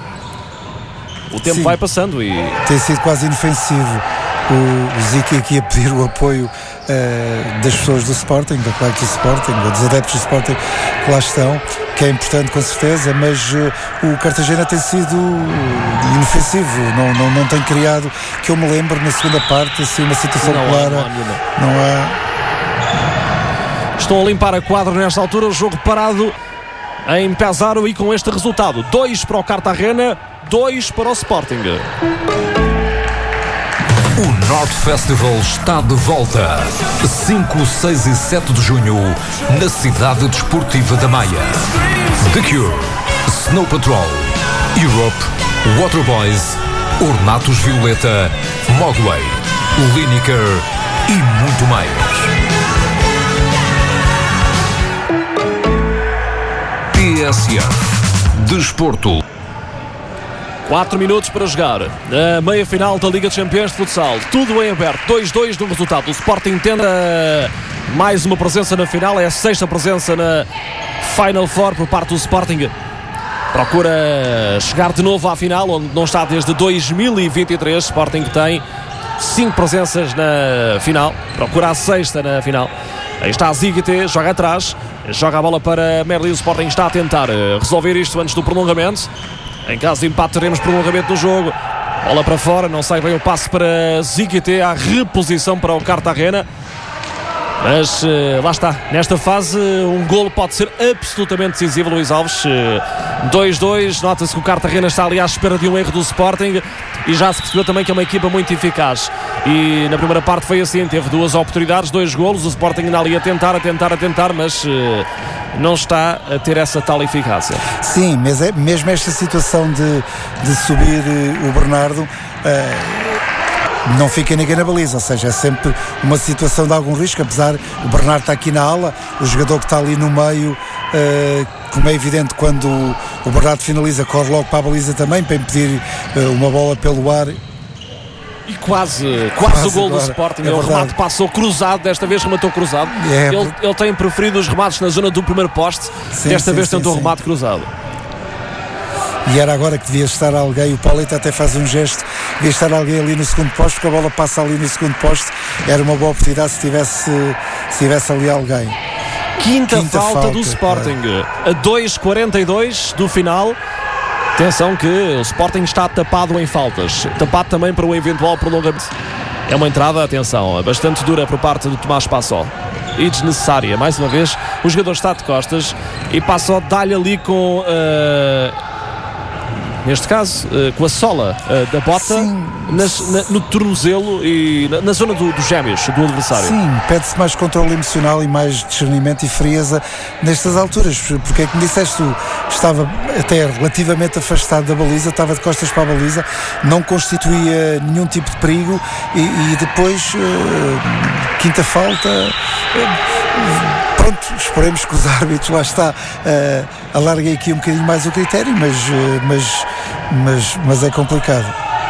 o tempo Sim. vai passando e... tem sido quase inofensivo o Ziki aqui a pedir o apoio uh, das pessoas do Sporting, da claque do Sporting, dos adeptos do Sporting que lá estão, que é importante com certeza, mas uh, o Cartagena tem sido inofensivo, não, não, não tem criado, que eu me lembro na segunda parte, assim, uma situação não clara, há, não há não há. Estão a limpar a quadra nesta altura, o jogo parado em Pesaro e com este resultado, dois para o Cartagena, dois para o Sporting. O North Festival está de volta. cinco, seis e sete de junho, na cidade desportiva da Maia. The Cure, Snow Patrol, Europe, Waterboys, Ornatos Violeta, Mogwai, Lineker e muito mais. T S F Desporto. quatro minutos para jogar a meia final da Liga dos Campeões de Futsal, tudo em aberto, dois a dois no resultado. O Sporting tenta mais uma presença na final, é a sexta presença na Final Four por parte do Sporting. Procura chegar de novo à final, onde não está desde dois mil e vinte e três. Sporting tem cinco presenças na final, procura a sexta na final. Aí está a Zigite, joga atrás, joga a bola para Merlin. O Sporting está a tentar resolver isto antes do prolongamento. Em caso de empate teremos prolongamento do jogo. Bola para fora, não sai bem o passe para Zigite, a reposição para o Cartagena. Mas uh, lá está, nesta fase um golo pode ser absolutamente decisivo, Luís Alves. dois a dois, nota-se que o Cartagena está ali à espera de um erro do Sporting e já se percebeu também que é uma equipa muito eficaz. e na primeira parte foi assim, teve duas oportunidades, dois golos, o Sporting ainda ali a tentar, a tentar, a tentar, mas uh, não está a ter essa tal eficácia. Sim, mas é mesmo esta situação de, de subir uh, o Bernardo, uh, não fica ninguém na baliza, ou seja, é sempre uma situação de algum risco, apesar o Bernardo está aqui na ala, o jogador que está ali no meio, uh, como é evidente, quando o, o Bernardo finaliza, corre logo para a baliza também, para impedir uh, uma bola pelo ar. E quase, quase, quase o gol agora do Sporting, é o remate passou cruzado, desta vez rematou cruzado. É, ele, por... ele tem preferido os remates na zona do primeiro poste, sim, desta sim, vez sim, tentou o remate cruzado. E era agora que devia estar alguém, o Pauleta até faz um gesto, devia estar alguém ali no segundo poste, porque a bola passa ali no segundo poste, era uma boa oportunidade se tivesse, se tivesse ali alguém. Quinta, Quinta falta, falta do Sporting, é. A dois quarenta e dois do final. Atenção que o Sporting está tapado em faltas, tapado também para um eventual prolongamento. É uma entrada, atenção, bastante dura por parte do Tomás Passó e desnecessária. Mais uma vez, o jogador está de costas e Passó dá-lhe ali com, uh, neste caso, uh, com a sola uh, da bota nas, na, no tornozelo e na, na zona do, dos gêmeos do adversário. Sim, pede-se mais controle emocional e mais discernimento e frieza nestas alturas, porque é que me disseste, tu estava até relativamente afastado da baliza, estava de costas para a baliza, não constituía nenhum tipo de perigo e, e depois uh, quinta falta, uh, pronto, esperemos que os árbitros, lá está, uh, alarguem aqui um bocadinho mais o critério, mas, uh, mas, mas, mas é complicado.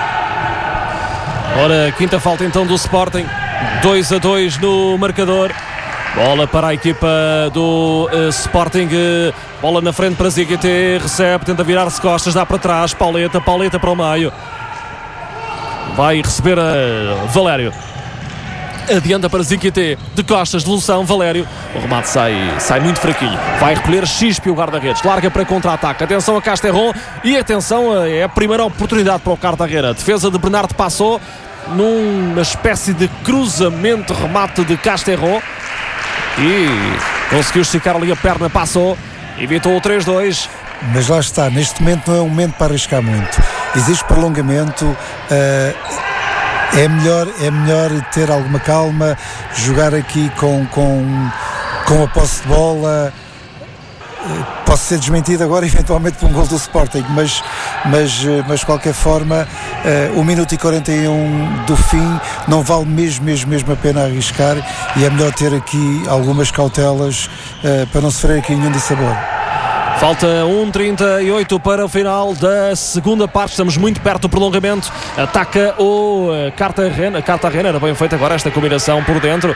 Ora, quinta falta então do Sporting, dois a dois no marcador. Bola para a equipa do uh, Sporting, uh, bola na frente para Ziguete, recebe, tenta virar-se costas, dá para trás, Pauleta, Pauleta para o meio, vai receber a Valério, adianta para Ziguete, de costas, devolução, Valério, o remate sai, sai muito fraquinho, vai recolher Xispi, o guarda-redes, larga para contra-ataque, atenção a Casterron e atenção, é a primeira oportunidade para o Cartagena, defesa de Bernardo passou numa espécie de cruzamento, remate de Casterron e conseguiu esticar ali a perna, passou, evitou o três dois. Mas lá está, neste momento não é um momento para arriscar muito, existe prolongamento, uh, é, melhor, é melhor ter alguma calma, jogar aqui com, com, com a posse de bola. Uh, posso ser desmentido agora eventualmente por um gol do Sporting, mas, mas, mas de qualquer forma uh, um minuto e quarenta e um do fim não vale mesmo, mesmo, mesmo a pena arriscar e é melhor ter aqui algumas cautelas uh, para não sofrer aqui nenhum dissabor. Falta um trinta e oito para o final da segunda parte, estamos muito perto do prolongamento, ataca o Cartagena, Cartagena, era bem feita agora esta combinação por dentro,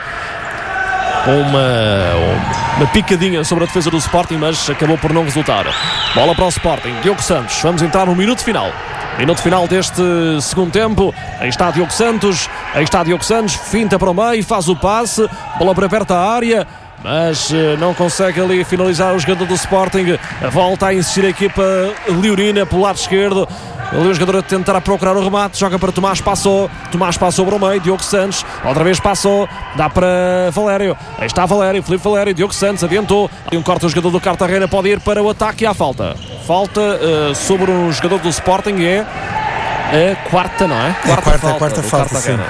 uma, uma picadinha sobre a defesa do Sporting, mas acabou por não resultar. Bola para o Sporting, Diogo Santos, vamos entrar no minuto final. Minuto final deste segundo tempo. Aí está Diogo Santos, aí está Diogo Santos, finta para o meio, faz o passe, bola para perto da área, mas não consegue ali finalizar o jogador do Sporting. A volta a insistir a equipa leonina pelo lado esquerdo. Ali o jogador a tentar procurar o remate, joga para Tomás Passou, Tomás Passou para o meio, Diogo Santos, outra vez Passou, dá para Valério, aí está Valério, Filipe Valério, Diogo Santos adiantou, ali um corte o jogador do Cartagena, pode ir para o ataque e há falta. Falta uh, sobre um jogador do Sporting, é a quarta, não é? Quarta, é quarta falta, quarta falta sim.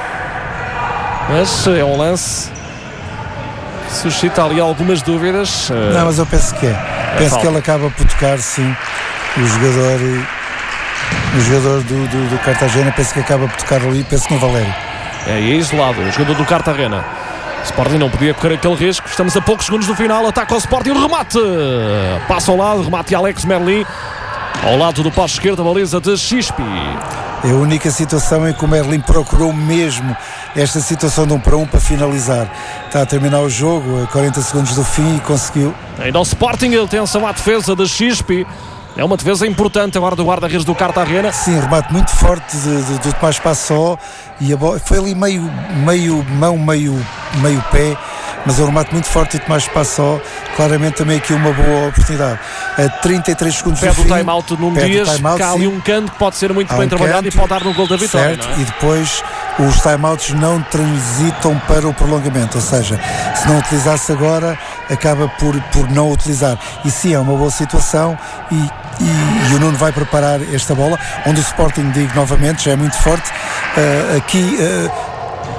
Mas é um lance que suscita ali algumas dúvidas. Uh, não, mas eu penso que é. é penso falta. Que ele acaba por tocar, sim, o jogador... O jogador do, do, do Cartagena, penso que acaba por tocar ali, penso no Valério. É, e é isolado, o jogador do Cartagena. O Sporting não podia correr aquele risco. Estamos a poucos segundos do final, ataca o Sporting, o remate! Passa ao lado, remate de Alex Merlin. Ao lado do poste esquerdo, a baliza de Xispi. É a única situação em que o Merlin procurou mesmo esta situação de um para um para finalizar. Está a terminar o jogo, a quarenta segundos do fim e conseguiu. Ainda o Sporting, atenção à defesa de Xispi. É uma defesa importante agora do guarda-redes do Cartagena. Sim, remate muito forte de, de, de Tomás Passó e a bola foi ali meio, meio mão, meio, meio pé, mas é um remate muito forte de Tomás Passó. Claramente também aqui uma boa oportunidade. A trinta e três segundos pede do fim. Pede o time-out num Dias, cá ali um canto que pode ser muito Há bem um trabalhado canto, e pode dar no gol da vitória. Certo, não é? E depois os timeouts não transitam para o prolongamento, ou seja, se não utilizasse agora, acaba por, por não utilizar. E sim, é uma boa situação e, e, e o Nuno vai preparar esta bola, onde o Sporting, digo novamente, já é muito forte. Uh, aqui... Uh,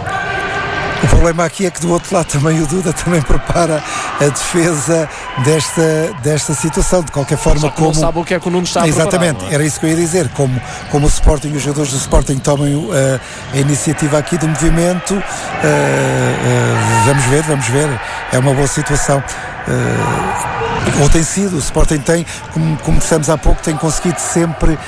O problema aqui é que do outro lado também o Duda também prepara a defesa desta, desta situação. De qualquer forma, só que como não sabe o que é que o Nuno está a exatamente, preparar, era isso que eu ia dizer. Como, como o Sporting, os jogadores do Sporting tomem uh, a iniciativa aqui do movimento, uh, uh, vamos ver, vamos ver. É uma boa situação. Uh, ou tem sido, o Sporting tem, como, como dissemos há pouco, tem conseguido sempre uh,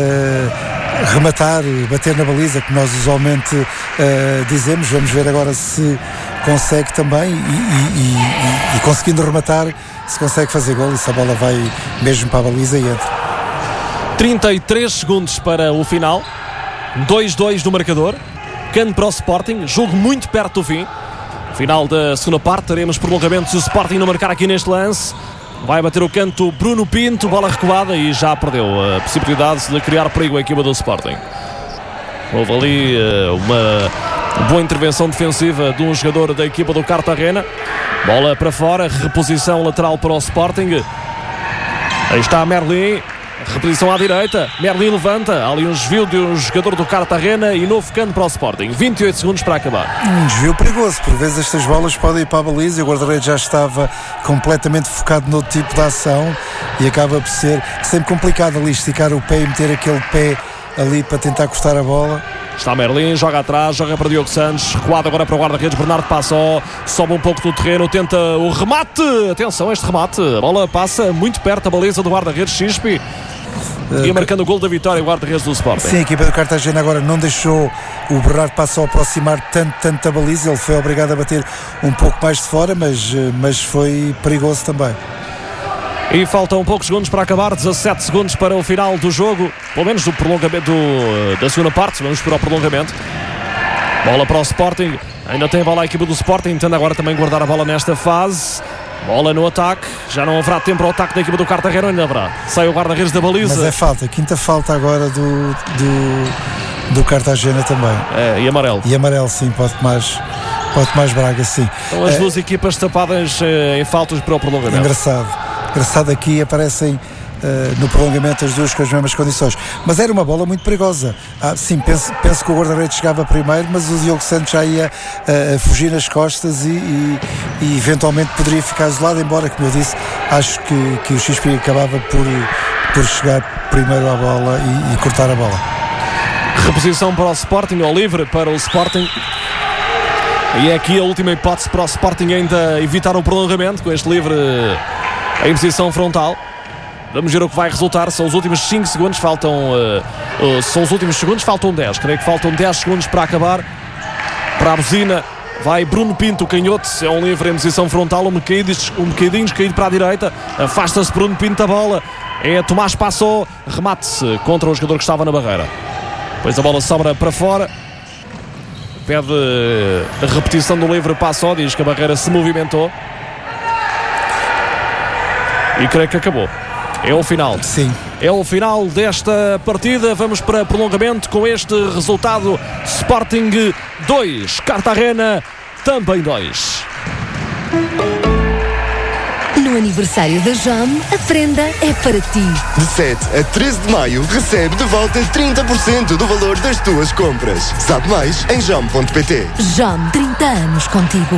rematar, bater na baliza, que nós usualmente uh, dizemos. Vamos ver agora se consegue também e, e, e, e conseguindo rematar, se consegue fazer gol e se a bola vai mesmo para a baliza e entra. trinta e três segundos para o final, dois a dois no marcador, canto para o Sporting, jogo muito perto do fim. Final da segunda parte, teremos prolongamentos e o Sporting não marcar aqui neste lance. Vai bater o canto Bruno Pinto, bola recuada e já perdeu a possibilidade de criar perigo a equipa do Sporting. Houve ali uh, uma boa intervenção defensiva de um jogador da equipa do Cartagena. Bola para fora, reposição lateral para o Sporting. Aí está Merlin, reposição à direita. Merlin levanta, há ali um desvio de um jogador do Cartagena e novo canto para o Sporting. vinte e oito segundos para acabar. Um desvio perigoso, por vezes estas bolas podem ir para a baliza e o guarda-redes já estava completamente focado no tipo de ação e acaba por ser sempre complicado ali esticar o pé e meter aquele pé ali para tentar cortar a bola. Está Merlin, joga atrás, joga para Diogo Santos, recuado agora para o guarda-redes Bernardo Passó, sobe um pouco do terreno, tenta o remate, atenção a este remate, a bola passa muito perto da baliza do guarda-redes Chispi. E marcando o gol da vitória o guarda-redes do Sporting. Sim, a equipa do Cartagena agora não deixou o Bernardo Passó aproximar tanto, tanto da baliza, ele foi obrigado a bater um pouco mais de fora, mas, mas foi perigoso também. E faltam poucos segundos para acabar, dezassete segundos para o final do jogo, pelo menos do prolongamento do, da segunda parte. Vamos para o prolongamento. Bola para o Sporting, ainda tem a bola a equipa do Sporting, tenta agora também guardar a bola nesta fase. Bola no ataque, já não haverá tempo ao ataque da equipa do Cartagena, ainda haverá. Sai o guarda-redes da baliza. Mas é falta, quinta falta agora do, do, do Cartagena também. É, e amarelo. E amarelo, sim, pode mais, pode mais Braga, sim. Então as é, duas equipas tapadas eh, em faltas para o prolongamento. Engraçado. Engraçado aqui aparecem uh, no prolongamento as duas com as mesmas condições, mas era uma bola muito perigosa. Ah, sim, penso, penso que o guarda-redes chegava primeiro, mas o Diogo Santos já ia uh, fugir nas costas e, e, e eventualmente poderia ficar isolado, embora, como eu disse, acho que, que o X P acabava por, por chegar primeiro à bola e, e cortar a bola. Reposição para o Sporting, ou livre para o Sporting. E é aqui a última hipótese para o Sporting ainda evitar o prolongamento com este livre em posição frontal. Vamos ver o que vai resultar. São os últimos cinco segundos, faltam uh, uh, são os últimos segundos, faltam dez, creio que faltam dez segundos para acabar. Para a buzina vai Bruno Pinto, canhoto, é um livre em posição frontal, um bocadinho, um bocadinho caído para a direita, afasta-se Bruno Pinto da bola, é Tomás Passó, remate-se contra o jogador que estava na barreira, depois a bola sobra para fora, pede a repetição do livre. Passó diz que a barreira se movimentou e creio que acabou. É o final. Sim. É o final desta partida. Vamos para prolongamento com este resultado: Sporting dois, Cartagena também dois. No aniversário da Jam, a prenda é para ti. De sete a treze de maio, recebe de volta trinta por cento do valor das tuas compras. Sabe mais em jam ponto pt. Jam, trinta anos contigo.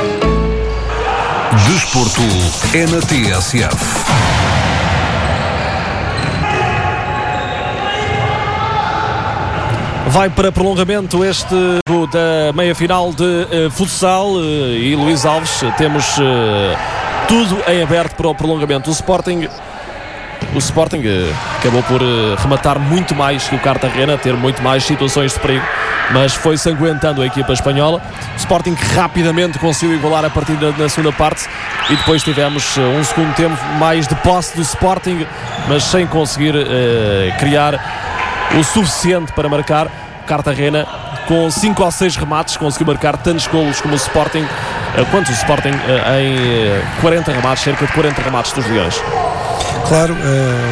Desporto é na T S F. Vai para prolongamento este da meia-final de uh, futsal uh, e Luís Alves, temos uh, tudo em aberto para o prolongamento. O Sporting, o Sporting uh, acabou por uh, rematar muito mais que o Cartagena, ter muito mais situações de perigo, mas foi sanguentando a equipa espanhola. O Sporting rapidamente conseguiu igualar a partida na segunda parte e depois tivemos uh, um segundo tempo mais de posse do Sporting, mas sem conseguir uh, criar o suficiente para marcar. Cartagena, com cinco ou seis remates, conseguiu marcar tantos golos como o Sporting, quanto o Sporting em quarenta remates, cerca de quarenta remates dos Leões. Claro,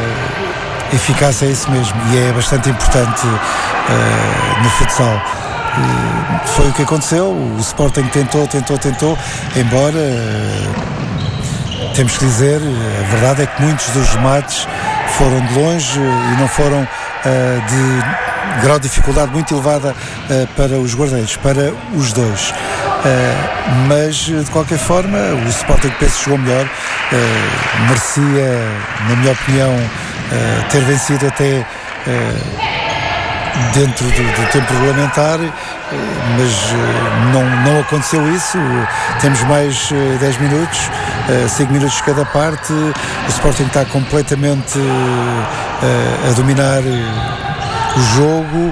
uh, eficácia é isso mesmo, e é bastante importante uh, no futsal. foi o que aconteceu. O Sporting tentou, tentou, tentou, embora temos que dizer, a verdade é que muitos dos remates foram de longe e não foram uh, de grau de dificuldade muito elevada uh, para os guarda-redes, para os dois. Uh, mas de qualquer forma o Sporting penso jogou melhor, uh, merecia, na minha opinião, uh, ter vencido até uh, dentro do, do tempo regulamentar, mas não, não aconteceu isso. Temos mais dez minutos, cinco minutos cada parte. O Sporting está completamente a dominar o jogo.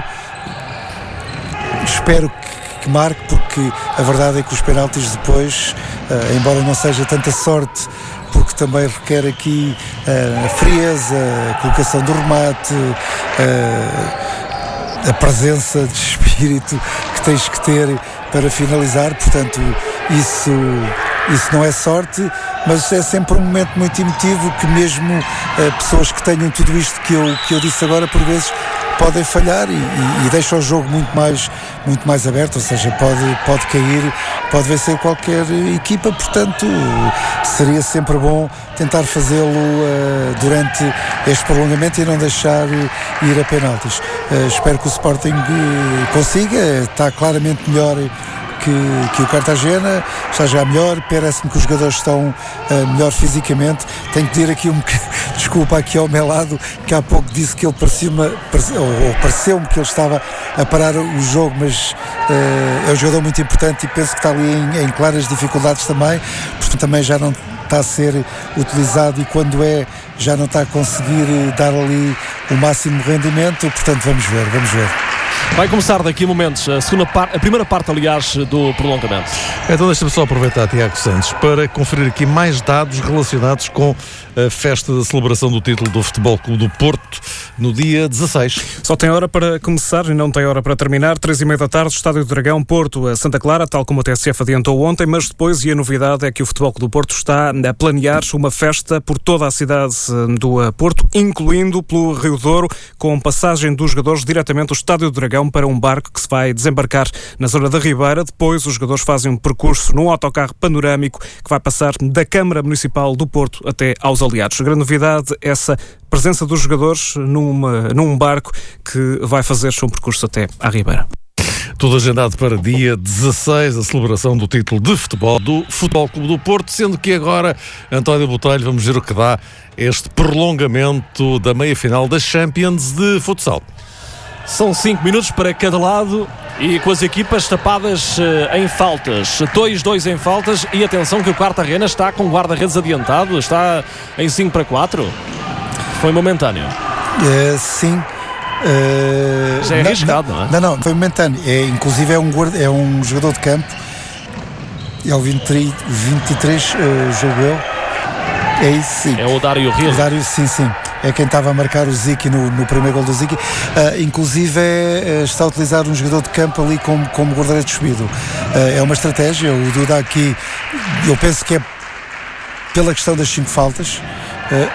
Espero que, que marque, porque a verdade é que os penaltis depois, embora não seja tanta sorte, porque também requer aqui a frieza, a colocação do remate, a presença de espírito que tens que ter para finalizar. Portanto, isso, isso não é sorte, mas é sempre um momento muito emotivo que mesmo uh, pessoas que tenham tudo isto que eu, que eu disse agora, por vezes podem falhar e, e, e deixam o jogo muito mais, muito mais aberto, ou seja, pode, pode cair, pode vencer qualquer equipa. Portanto, seria sempre bom tentar fazê-lo uh, durante este prolongamento e não deixar ir a penaltis. Uh, espero que o Sporting uh, consiga, está claramente melhor que, que o Cartagena, está já melhor, parece-me que os jogadores estão uh, melhor fisicamente. Tenho que dizer aqui um desculpa aqui ao meu lado, que há pouco disse que ele parecia-me, parecia, ou, ou pareceu-me que ele estava a parar o jogo, mas uh, é um jogador muito importante e penso que está ali em, em claras dificuldades também, portanto também já não está a ser utilizado e quando é, já não está a conseguir dar ali o máximo rendimento. Portanto, vamos ver, vamos ver. Vai começar daqui a momentos a, segunda par- a primeira parte, aliás, do prolongamento. Então deixa-me só aproveitar, Tiago Santos, para conferir aqui mais dados relacionados com a festa da celebração do título do Futebol Clube do Porto no dia dezasseis. Só tem hora para começar e não tem hora para terminar. Três e meia da tarde, Estádio do Dragão, Porto a Santa Clara, tal como a T S F adiantou ontem, mas depois, e a novidade é que o Futebol Clube do Porto está a planear uma festa por toda a cidade do Porto, incluindo pelo Rio Douro, com passagem dos jogadores diretamente do Estádio do Dragão para um barco que se vai desembarcar na zona da Ribeira. Depois os jogadores fazem um percurso num autocarro panorâmico que vai passar da Câmara Municipal do Porto até aos aliados. A grande novidade é essa presença dos jogadores numa, num barco que vai fazer um percurso até à Ribeira. Tudo agendado para dia dezasseis, a celebração do título de futebol do Futebol Clube do Porto, sendo que agora, António Botelho, vamos ver o que dá este prolongamento da meia-final da Champions de futsal. São cinco minutos para cada lado e com as equipas tapadas uh, em faltas. dois dois em faltas e atenção que o Cartagena está com guarda-redes adiantado, está em cinco para quatro. Foi momentâneo. É, sim. Uh, Já é arriscado, não, não é? Não, não, foi momentâneo. É, inclusive é um, guarda, é um jogador de campo. É o vinte e três, uh, jogo eu. É isso, sim. É o Dário Rio. O Dário, sim, sim. É quem estava a marcar o Ziki no, no primeiro gol do Ziki. Uh, inclusive é, está a utilizar um jogador de campo ali como, como guarda-redes subido. Uh, é uma estratégia. O Duda aqui, eu penso que é pela questão das cinco faltas. Uh,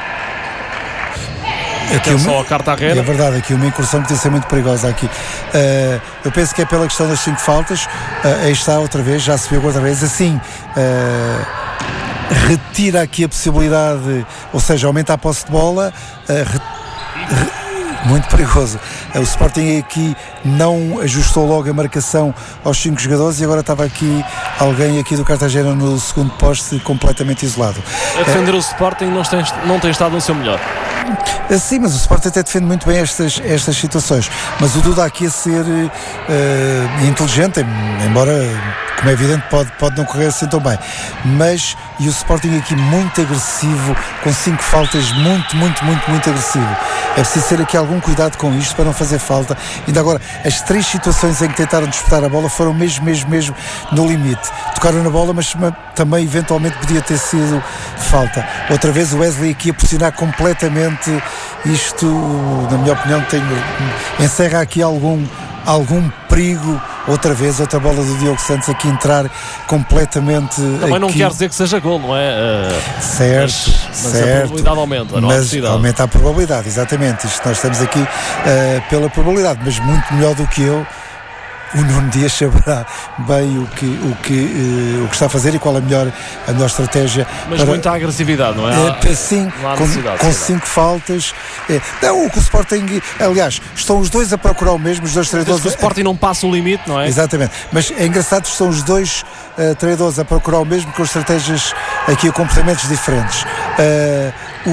Aqui uma, só a Cartagena. É verdade, aqui uma incursão que tem de ser muito perigosa aqui. Uh, eu penso que é pela questão das cinco faltas. Uh, aí está outra vez, já se viu outra vez. Assim, uh, retira aqui a possibilidade, ou seja, aumenta a posse de bola. Uh, re, re, muito perigoso. O Sporting aqui não ajustou logo a marcação aos cinco jogadores e agora estava aqui alguém aqui do Cartagena no segundo poste completamente isolado. A defender é, o Sporting não tem, não tem estado no seu melhor. Sim, mas o Sporting até defende muito bem estas, estas situações. Mas o Duda aqui a ser uh, inteligente, embora, como é evidente, pode, pode não correr assim tão bem. Mas, e o Sporting aqui muito agressivo, com cinco faltas, muito, muito, muito, muito agressivo. É preciso ter aqui algum cuidado com isto para não fazer falta. Ainda agora, as três situações em que tentaram disputar a bola foram mesmo, mesmo, mesmo no limite. Tocaram na bola, mas também eventualmente podia ter sido falta. Outra vez o Wesley aqui a pressionar completamente. Isto, na minha opinião, tem, encerra aqui algum, algum perigo. Outra vez, outra bola do Diogo Santos aqui entrar completamente. Também aqui. Não quer dizer que seja gol, não é? Uh, certo, mas, mas certo. a probabilidade aumenta, não mas a aumenta a probabilidade, exatamente. Isto nós estamos aqui uh, pela probabilidade, mas muito melhor do que eu. o Nuno Dias saberá bem o que, o que, uh, o que está a fazer e qual é a melhor, a melhor estratégia. Mas para, muita agressividade, não é? é sim, com, com cinco faltas. É, não, o que o Sporting, aliás, estão os dois a procurar o mesmo, os dois treinadores. O Sporting não passa o limite, não é? Exatamente, mas é engraçado que estão os dois uh, treinadores a procurar o mesmo, com estratégias aqui, com comportamentos diferentes. Uh, o,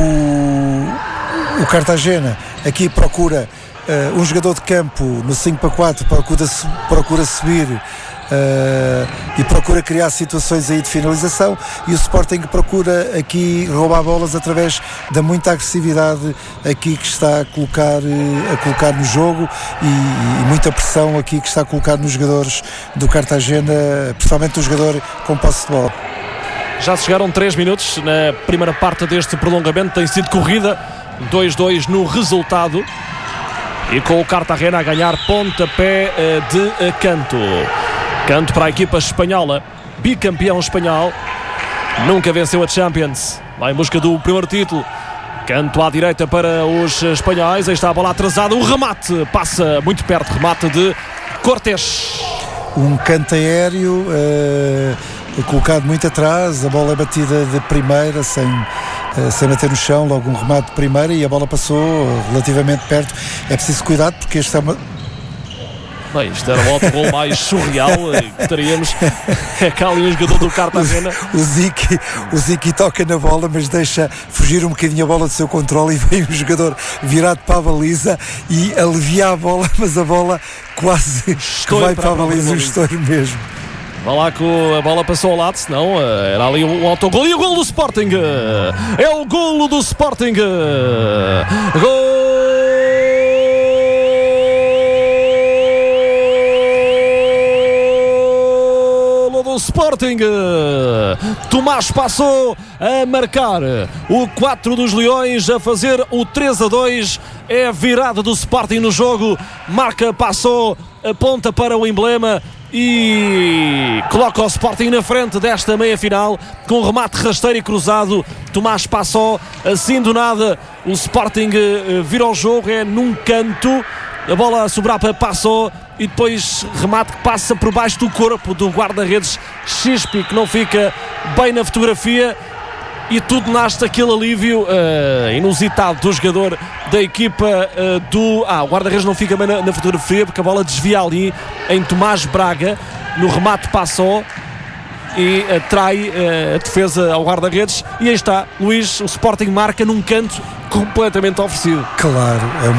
o, o Cartagena aqui procura uh, um jogador de campo no cinco para quatro, procura, procura subir uh, e procura criar situações aí de finalização, e o Sporting procura aqui roubar bolas através da muita agressividade aqui que está a colocar, uh, a colocar no jogo e, e muita pressão aqui que está a colocar nos jogadores do Cartagena, principalmente o jogador com posse de bola. Já se chegaram três minutos na primeira parte deste prolongamento, tem sido corrida, dois a dois no resultado, e com o Cartagena a ganhar pontapé de canto. Canto para a equipa espanhola, bicampeão espanhol, nunca venceu a Champions, vai em busca do primeiro título. Canto à direita para os espanhóis, aí está a bola atrasada, o remate passa muito perto, remate de Cortés. Um canto aéreo uh, colocado muito atrás, a bola é batida de primeira sem, uh, sem bater no chão, logo um remate de primeira e a bola passou relativamente perto. É preciso cuidado porque este é uma... Bem, isto era o autogol mais surreal que teríamos. É cá ali um jogador do Cartagena. O, o, Ziki, o Ziki toca na bola, mas deixa fugir um bocadinho a bola do seu controle e vem o jogador virado para a baliza e alivia a bola, mas a bola quase que vai para, para a baliza, o estouro mesmo. Vai lá que a bola passou ao lado, senão era ali um autogol. E o golo do Sporting! É o golo do Sporting! Gol! Do Sporting, Tomás passou a marcar o quatro dos Leões, a fazer o três a dois, é a virada do Sporting no jogo, marca, passou, aponta para o emblema e coloca o Sporting na frente desta meia-final com um remate rasteiro e cruzado. Tomás passou, assim do nada o Sporting vira o jogo, é num canto, a bola a sobrar para Passou e depois remate que passa por baixo do corpo do guarda-redes Xispi, que não fica bem na fotografia, e tudo nasce daquele alívio uh, inusitado do jogador da equipa uh, do... Ah, o guarda-redes não fica bem na, na fotografia porque a bola desvia ali em Tomás Braga, no remate Passou e atrai uh, a defesa ao guarda-redes, e aí está, Luís, o Sporting marca num canto completamente oferecido. Claro,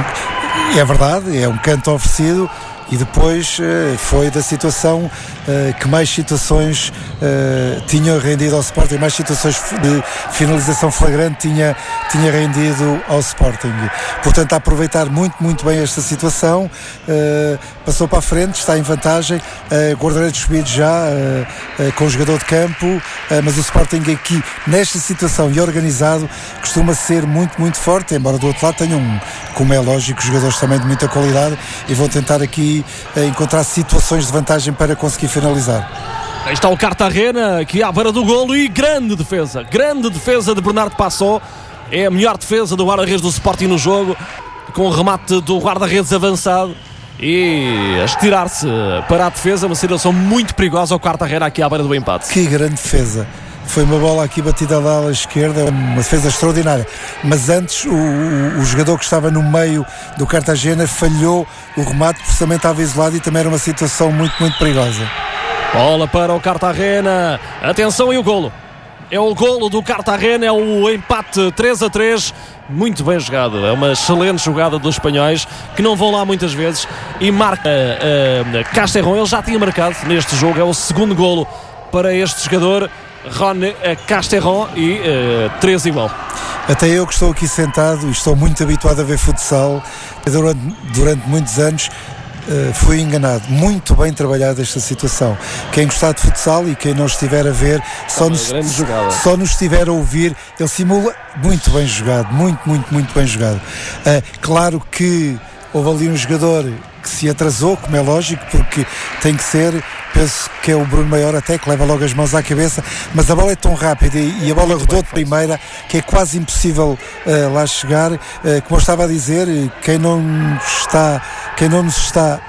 é, é verdade, é um canto oferecido. E depois uh, foi da situação uh, que mais situações uh, tinham rendido ao Sporting, mais situações de finalização flagrante tinha, tinha rendido ao Sporting. Portanto, a aproveitar muito, muito bem esta situação, uh, passou para a frente, está em vantagem, uh, guarda-redes subido já uh, uh, com o jogador de campo, uh, mas o Sporting aqui, nesta situação e organizado, costuma ser muito, muito forte, embora do outro lado tenham, como é lógico, jogadores também de muita qualidade e vão tentar aqui encontrar situações de vantagem para conseguir finalizar. Aí está o Cartagena aqui à beira do golo e grande defesa, grande defesa de Bernardo Passou, é a melhor defesa do guarda-redes do Sporting no jogo, com o remate do guarda-redes avançado e a estirar-se para a defesa, uma situação muito perigosa ao Cartagena aqui à beira do empate. Que grande defesa! Foi uma bola aqui batida da ala esquerda, uma defesa extraordinária. Mas antes o, o, o jogador que estava no meio do Cartagena falhou o remate, precisamente estava isolado e também era uma situação muito, muito perigosa. Bola para o Cartagena. Atenção, e o golo. É o golo do Cartagena, é o empate três a três. Muito bem jogado. É uma excelente jogada dos espanhóis, que não vão lá muitas vezes. E marca uh, uh, Casterron. Ele já tinha marcado neste jogo. É o segundo golo para este jogador, Ron Casterron, e uh, três igual. Até eu que estou aqui sentado e estou muito habituado a ver futsal durante, durante muitos anos, uh, fui enganado. Muito bem trabalhada esta situação. Quem gostar de futsal e quem não estiver a ver, só, ah, nos, só nos estiver a ouvir, ele simula muito bem jogado, muito, muito, muito bem jogado. Uh, claro que houve ali um jogador que se atrasou, como é lógico, porque tem que ser, penso que é o Bruno Maior até, que leva logo as mãos à cabeça, mas a bola é tão rápida e, e a bola muito rodou de primeira que é quase impossível uh, lá chegar. Uh, como eu estava a dizer, quem não está, quem não nos está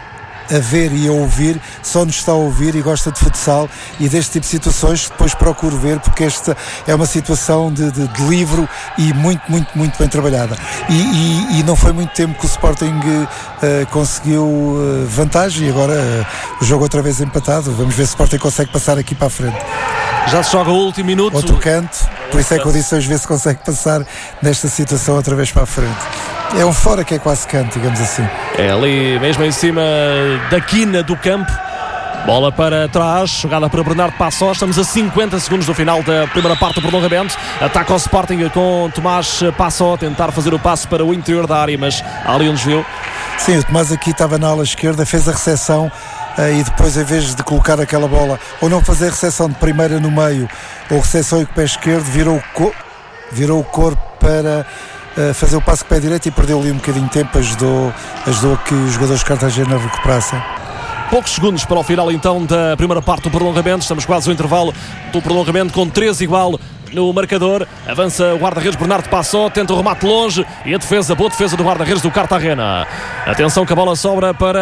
a ver e a ouvir, só nos está a ouvir e gosta de futsal e deste tipo de situações depois procuro ver, porque esta é uma situação de, de, de livro e muito, muito, muito bem trabalhada. E, e, e não foi muito tempo que o Sporting uh, conseguiu uh, vantagem e agora uh, o jogo outra vez empatado. Vamos ver se o Sporting consegue passar aqui para a frente. Já se joga o último minuto. Outro canto, por isso é que eu disse hoje ver se consegue passar nesta situação outra vez para a frente. É um fora que é quase canto, digamos assim. É ali mesmo em cima da quina do campo. Bola para trás, jogada para Bernardo Passó. Estamos a cinquenta segundos do final da primeira parte do prolongamento. Ataca o Sporting com Tomás Passó a tentar fazer o passo para o interior da área, mas há ali um desvio. Sim, o Tomás aqui estava na ala esquerda, fez a recepção uh, e depois, em vez de colocar aquela bola, ou não fazer a recepção de primeira no meio, ou recepção com o pé esquerdo, virou o, co- virou o corpo para uh, fazer o passo com o pé direito e perdeu ali um bocadinho de tempo. Ajudou, ajudou a que os jogadores de Cartagena recuperassem. Poucos segundos para o final então da primeira parte do prolongamento. Estamos quase ao intervalo do prolongamento com três igual no marcador. Avança o guarda-redes Bernardo Passó, tenta o remate longe e a defesa, boa defesa do guarda-redes do Cartagena. Atenção que a bola sobra para